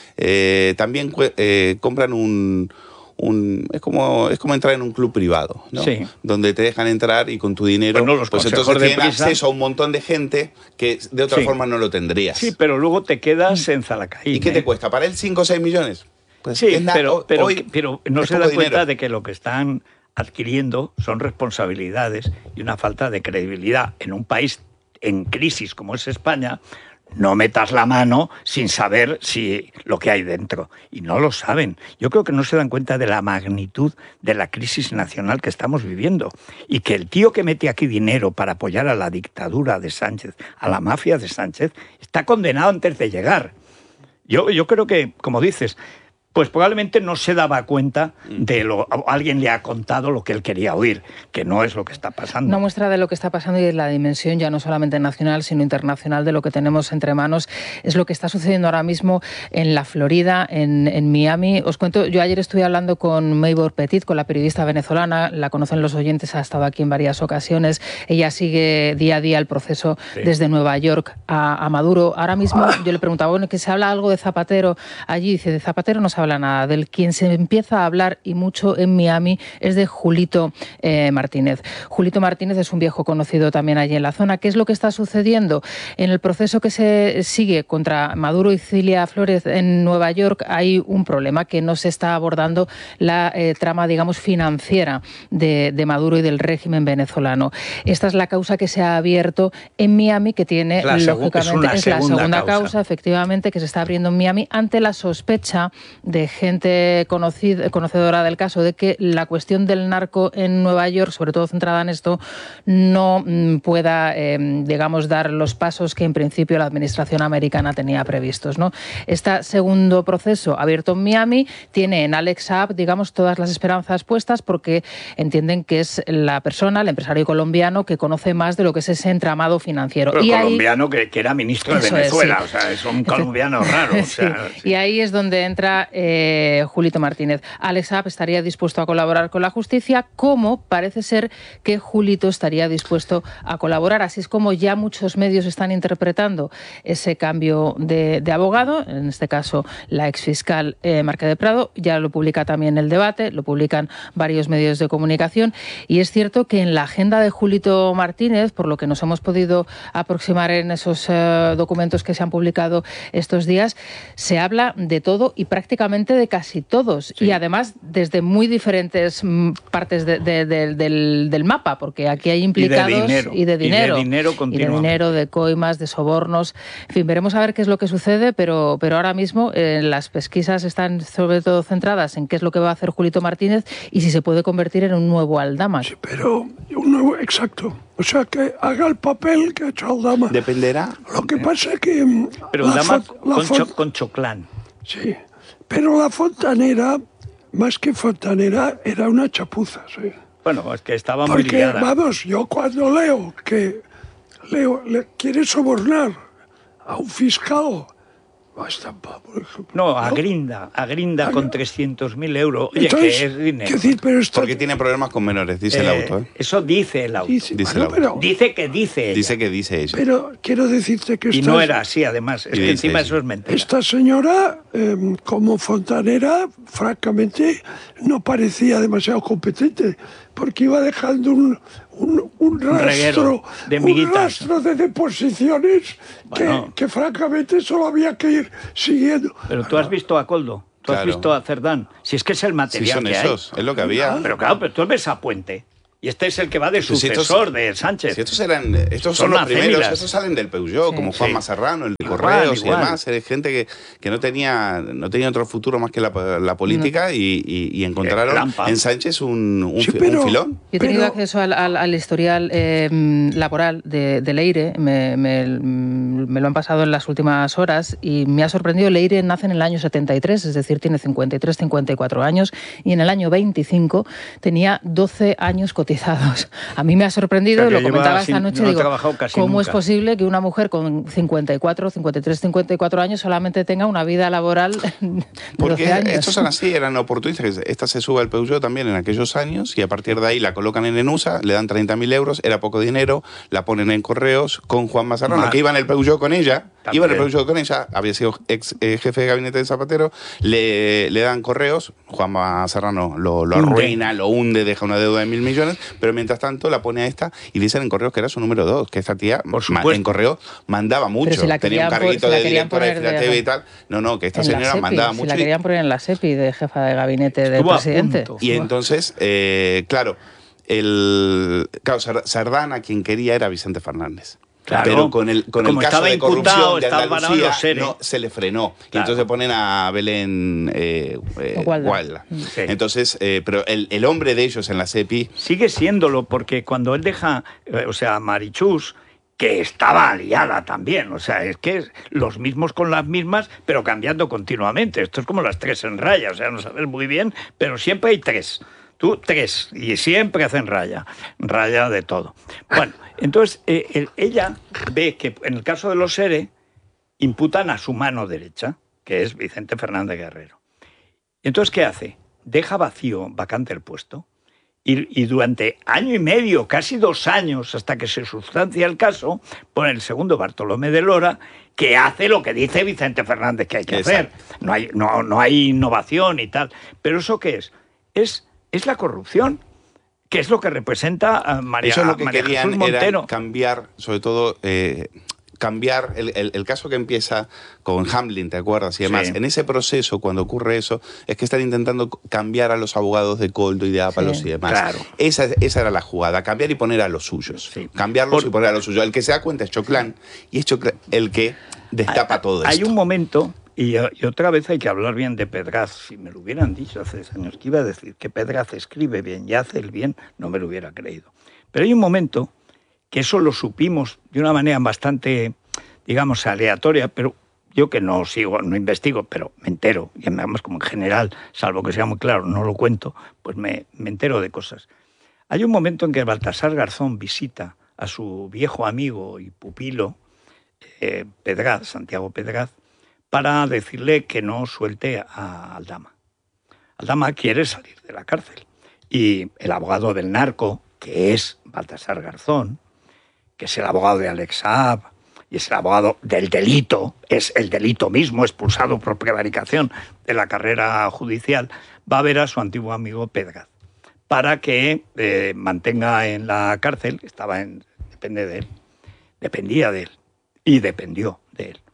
Eh, también eh, compran un... Un, es como es como entrar en un club privado, ¿no? Sí. Donde te dejan entrar y con tu dinero pues, no, los pues entonces tienen acceso a un montón de gente que de otra sí. forma no lo tendrías. Sí, pero luego te quedas en Zalacaín. ¿Y qué ¿eh? te cuesta? ¿Para él cinco o seis millones? Pues sí, pero, pero, hoy pero no se da cuenta dinero. de que lo que están adquiriendo son responsabilidades y una falta de credibilidad en un país en crisis como es España. No metas la mano sin saber si lo que hay dentro. Y no lo saben. Yo creo que no se dan cuenta de la magnitud de la crisis nacional que estamos viviendo. Y que el tío que mete aquí dinero para apoyar a la dictadura de Sánchez, a la mafia de Sánchez, está condenado antes de llegar. Yo, yo creo que, como dices, pues probablemente no se daba cuenta de lo... Alguien le ha contado lo que él quería oír, que no es lo que está pasando. Una muestra de lo que está pasando y de la dimensión ya no solamente nacional, sino internacional de lo que tenemos entre manos es lo que está sucediendo ahora mismo en la Florida, en, en Miami. Os cuento, yo ayer estuve hablando con Maybor Petit, con la periodista venezolana, la conocen los oyentes, ha estado aquí en varias ocasiones. Ella sigue día a día el proceso sí. desde Nueva York a, a Maduro. Ahora mismo yo le preguntaba, bueno, que se habla algo de Zapatero allí. Dice, de Zapatero no se habla nada. Del quien se empieza a hablar y mucho en Miami es de Julito eh, Martínez. Julito Martínez es un viejo conocido también allí en la zona. ¿Qué es lo que está sucediendo? En el proceso que se sigue contra Maduro y Cilia Flores en Nueva York hay un problema, que no se está abordando la eh, trama, digamos, financiera de, de Maduro y del régimen venezolano. Esta es la causa que se ha abierto en Miami, que tiene, la lógicamente, es, es la segunda causa. causa, efectivamente, que se está abriendo en Miami ante la sospecha de gente conocida, conocedora del caso de que la cuestión del narco en Nueva York, sobre todo centrada en esto, no mm, pueda, eh, digamos, dar los pasos que en principio la administración americana tenía previstos, ¿no? Este segundo proceso abierto en Miami tiene en Alex Saab, digamos, todas las esperanzas puestas porque entienden que es la persona, el empresario colombiano que conoce más de lo que es ese entramado financiero. Pero y colombiano ahí, que, que era ministro de Venezuela, es, sí. o sea, es un colombiano raro. O sea, sí. Sí. Y ahí es donde entra Eh, Julito Martínez. Alex Saab estaría dispuesto a colaborar con la justicia, como parece ser que Julito estaría dispuesto a colaborar. Así es como ya muchos medios están interpretando ese cambio de, de abogado, en este caso la exfiscal eh, Marque de Prado, ya lo publica también El Debate, lo publican varios medios de comunicación, y es cierto que en la agenda de Julito Martínez, por lo que nos hemos podido aproximar en esos eh, documentos que se han publicado estos días, se habla de todo y prácticamente de casi todos, sí. y además desde muy diferentes partes de, de, de, del, del mapa, porque aquí hay implicados y de dinero, y de dinero, y de, dinero y de, dinero de coimas, de sobornos, en fin, veremos a ver qué es lo que sucede, pero, pero ahora mismo eh, las pesquisas están sobre todo centradas en qué es lo que va a hacer Julito Martínez y si se puede convertir en un nuevo Aldama. Sí, pero un nuevo, exacto. O sea, que haga el papel que ha hecho Aldama. Dependerá. Lo que pasa es que... Pero Aldama con, cho, con Choclán. Sí. Pero la fontanera, más que fontanera, era una chapuza, ¿sí? Bueno, es que estaba muy liada. Porque, vamos, yo cuando leo que Leo le quiere sobornar a un fiscal a Estampa, por ejemplo. No, a Grinda, a Grinda con trescientos mil euros. Oye, Entonces, que es dinero. Decir, pero esto... Porque tiene problemas con menores, dice Eh, el auto. ¿eh? Eso dice el auto. Dice, Dice bueno, el auto. pero, Dice que dice ella. Dice que dice ella. pero quiero decirte que Y esta, no era así, además. Es Y que dice encima ella. eso es mentira. esta señora, eh, como fontanera, francamente, no parecía demasiado competente, porque iba dejando un, un, un rastro, reguero de un miguitas. rastro de deposiciones Bueno. que, que francamente solo había que ir siguiendo. Pero tú has visto a Coldo, tú has Claro. visto a Cerdán. Si es que es el Sí, material son que esos, hay. es lo que había. Pero claro, pero tú ves a Puente. Y este es el que va de Pues si estos- sucesor de Sánchez. Si estos eran, estos Son son, los las primeros, féminas. estos salen del Peugeot, Sí. como Juan Sí. Mazarrano, el de Igual, Correos igual. y demás. Era gente que, que no tenía no tenía otro futuro más que la, la política y, y- y encontraron Lampa. en Sánchez un, un, Sí, fi- pero- un filón. Yo he tenido Pero- acceso al, al- al historial eh, laboral de, de Leire, me, me- me lo han pasado en las últimas horas y me ha sorprendido. Leire nace en el año setenta y tres, es decir, tiene cincuenta y tres, cincuenta y cuatro años, y en el año veinticinco tenía doce años cotizados. A mí me ha sorprendido, O sea, que lo lleva comentaba sin- esta noche, no ha digo, trabajado casi ¿cómo es nunca? posible que una mujer con cincuenta y cuatro, cincuenta y tres, cincuenta y cuatro años solamente tenga una vida laboral de Porque doce años? estos son así, eran oportunistas. Esta se sube al Peugeot también en aquellos años y a partir de ahí la colocan en Enusa, le dan treinta mil euros, era poco dinero, la ponen en Correos con Juan Mazarrano, Mal. que iba en el Peugeot con ella, También. iba en el Peugeot con ella, había sido ex eh, jefe de gabinete de Zapatero, le, le dan Correos, Juan Mazarrano lo, lo Hunde. arruina, lo hunde, deja una deuda de mil millones, pero mientras tanto la pone a esta y dicen en Correos que era su número dos, que esta tía Por ma- supuesto. en Correos mandaba mucho, si la tenía un querían pon- carguito si la de querían directora de poner de- Filateve y tal. No, no, que esta En la señora SEPI, mandaba si mucho. la y- querían poner en la SEPI de jefa de gabinete del Estuvo a presidente. punto. y entonces, eh, claro, el claro, Sar- Sardana quien quería era Vicente Fernández. Claro. Pero con el, con el Como caso estaba de imputado, corrupción de estaba parado en Andalucía los seres. no, se le frenó. Y Claro. entonces ponen a Belén eh, eh, Gualda. Gualda. Sí. Entonces, eh, pero el, el hombre de ellos en la SEPI... Sigue siéndolo, porque cuando él deja, eh, o sea, Marichus, que estaba aliada también, o sea, es que es los mismos con las mismas, pero cambiando continuamente. Esto es como las tres en raya, o sea, no sabes muy bien, pero siempre hay tres. Tú, tres, y siempre hacen raya, raya de todo. Bueno, entonces eh, el- ella ve que en el caso de los SERE imputan a su mano derecha, que es Vicente Fernández Guerrero. Y entonces, ¿qué hace? Deja vacío, vacante el puesto, y, y durante año y medio, casi dos años, hasta que se sustancia el caso, pone el segundo Bartolomé de Lora, que hace lo que dice Vicente Fernández que hay que Exacto. hacer. No hay, no, no hay innovación y tal. ¿Pero eso qué es? Es, es la corrupción, que es lo que representa a María, Eso es lo que María querían, Jesús Montero. era cambiar, sobre todo... eh, cambiar el, el- el caso que empieza con Hamlin, ¿te acuerdas? Y demás. Sí. En ese proceso, cuando ocurre eso, es que están intentando cambiar a los abogados de Coldo y de Ápalos Sí, y demás. claro. Esa, esa era la jugada, cambiar y poner a los suyos. Sí. Cambiarlos Por- y poner a los suyos. El que se da cuenta es Choclán, y es Choclán el que destapa todo esto. Hay un momento, y, y otra vez hay que hablar bien de Pedraz. Si me lo hubieran dicho hace años que iba a decir que Pedraz escribe bien y hace el bien, no me lo hubiera creído. Pero hay un momento que eso lo supimos de una manera bastante, digamos, aleatoria, pero yo que no sigo, no investigo, pero me entero, y además como en general, salvo que sea muy claro, no lo cuento, pues me, me entero de cosas. Hay un momento en que Baltasar Garzón visita a su viejo amigo y pupilo, eh, Pedraz, Santiago Pedraz, para decirle que no suelte a Aldama. Aldama quiere salir de la cárcel. Y el abogado del narco, que es Baltasar Garzón, que es el abogado de Alex Saab, y es el abogado del delito, es el delito mismo, expulsado por prevaricación de la carrera judicial, va a ver a su antiguo amigo Pedraz, para que eh, mantenga en la cárcel, estaba en, depende de él, dependía de él, y dependió de él.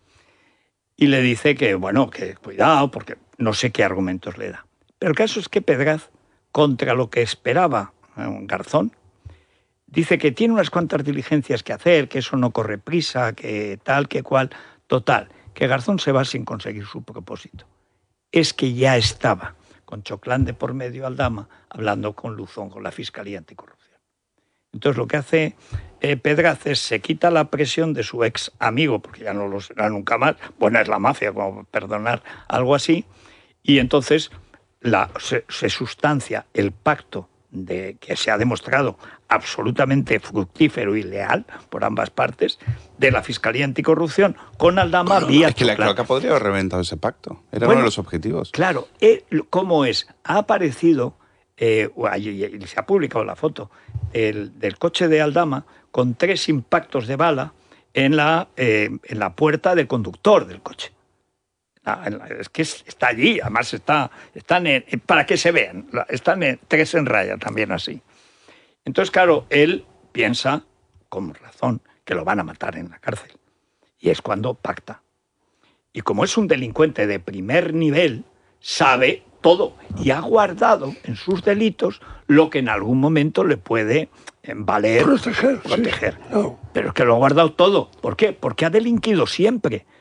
Y le dice que, bueno, que cuidado, porque no sé qué argumentos le da. Pero el caso es que Pedraz, contra lo que esperaba eh, Garzón, dice que tiene unas cuantas diligencias que hacer, que eso no corre prisa, que tal, que cual. Total, que Garzón se va sin conseguir su propósito. Es que ya estaba con Choclán de por medio Aldama hablando con Luzón, con la Fiscalía Anticorrupción. Entonces lo que hace eh, Pedraz es se quita la presión de su ex amigo, porque ya no lo será nunca más, buena es la mafia, como perdonar algo así, y entonces la, se, se sustancia el pacto de, que se ha demostrado absolutamente fructífero y leal por ambas partes, de la Fiscalía Anticorrupción con Aldama bueno, vía... Es que la cloaca podría haber reventado ese pacto. Era bueno, uno de los objetivos. Claro. Eh, ¿Cómo es? Ha aparecido, eh, y se ha publicado la foto, el, del coche de Aldama con tres impactos de bala en la, eh, en la puerta del conductor del coche. Es que está allí, además está, están en, para que se vean, están en, tres en raya también así. Entonces, claro, él piensa, con razón, que lo van a matar en la cárcel. Y es cuando pacta. Y como es un delincuente de primer nivel, sabe todo y ha guardado en sus delitos lo que en algún momento le puede valer proteger. proteger. Sí. No. Pero es que lo ha guardado todo. ¿Por qué? Porque ha delinquido siempre.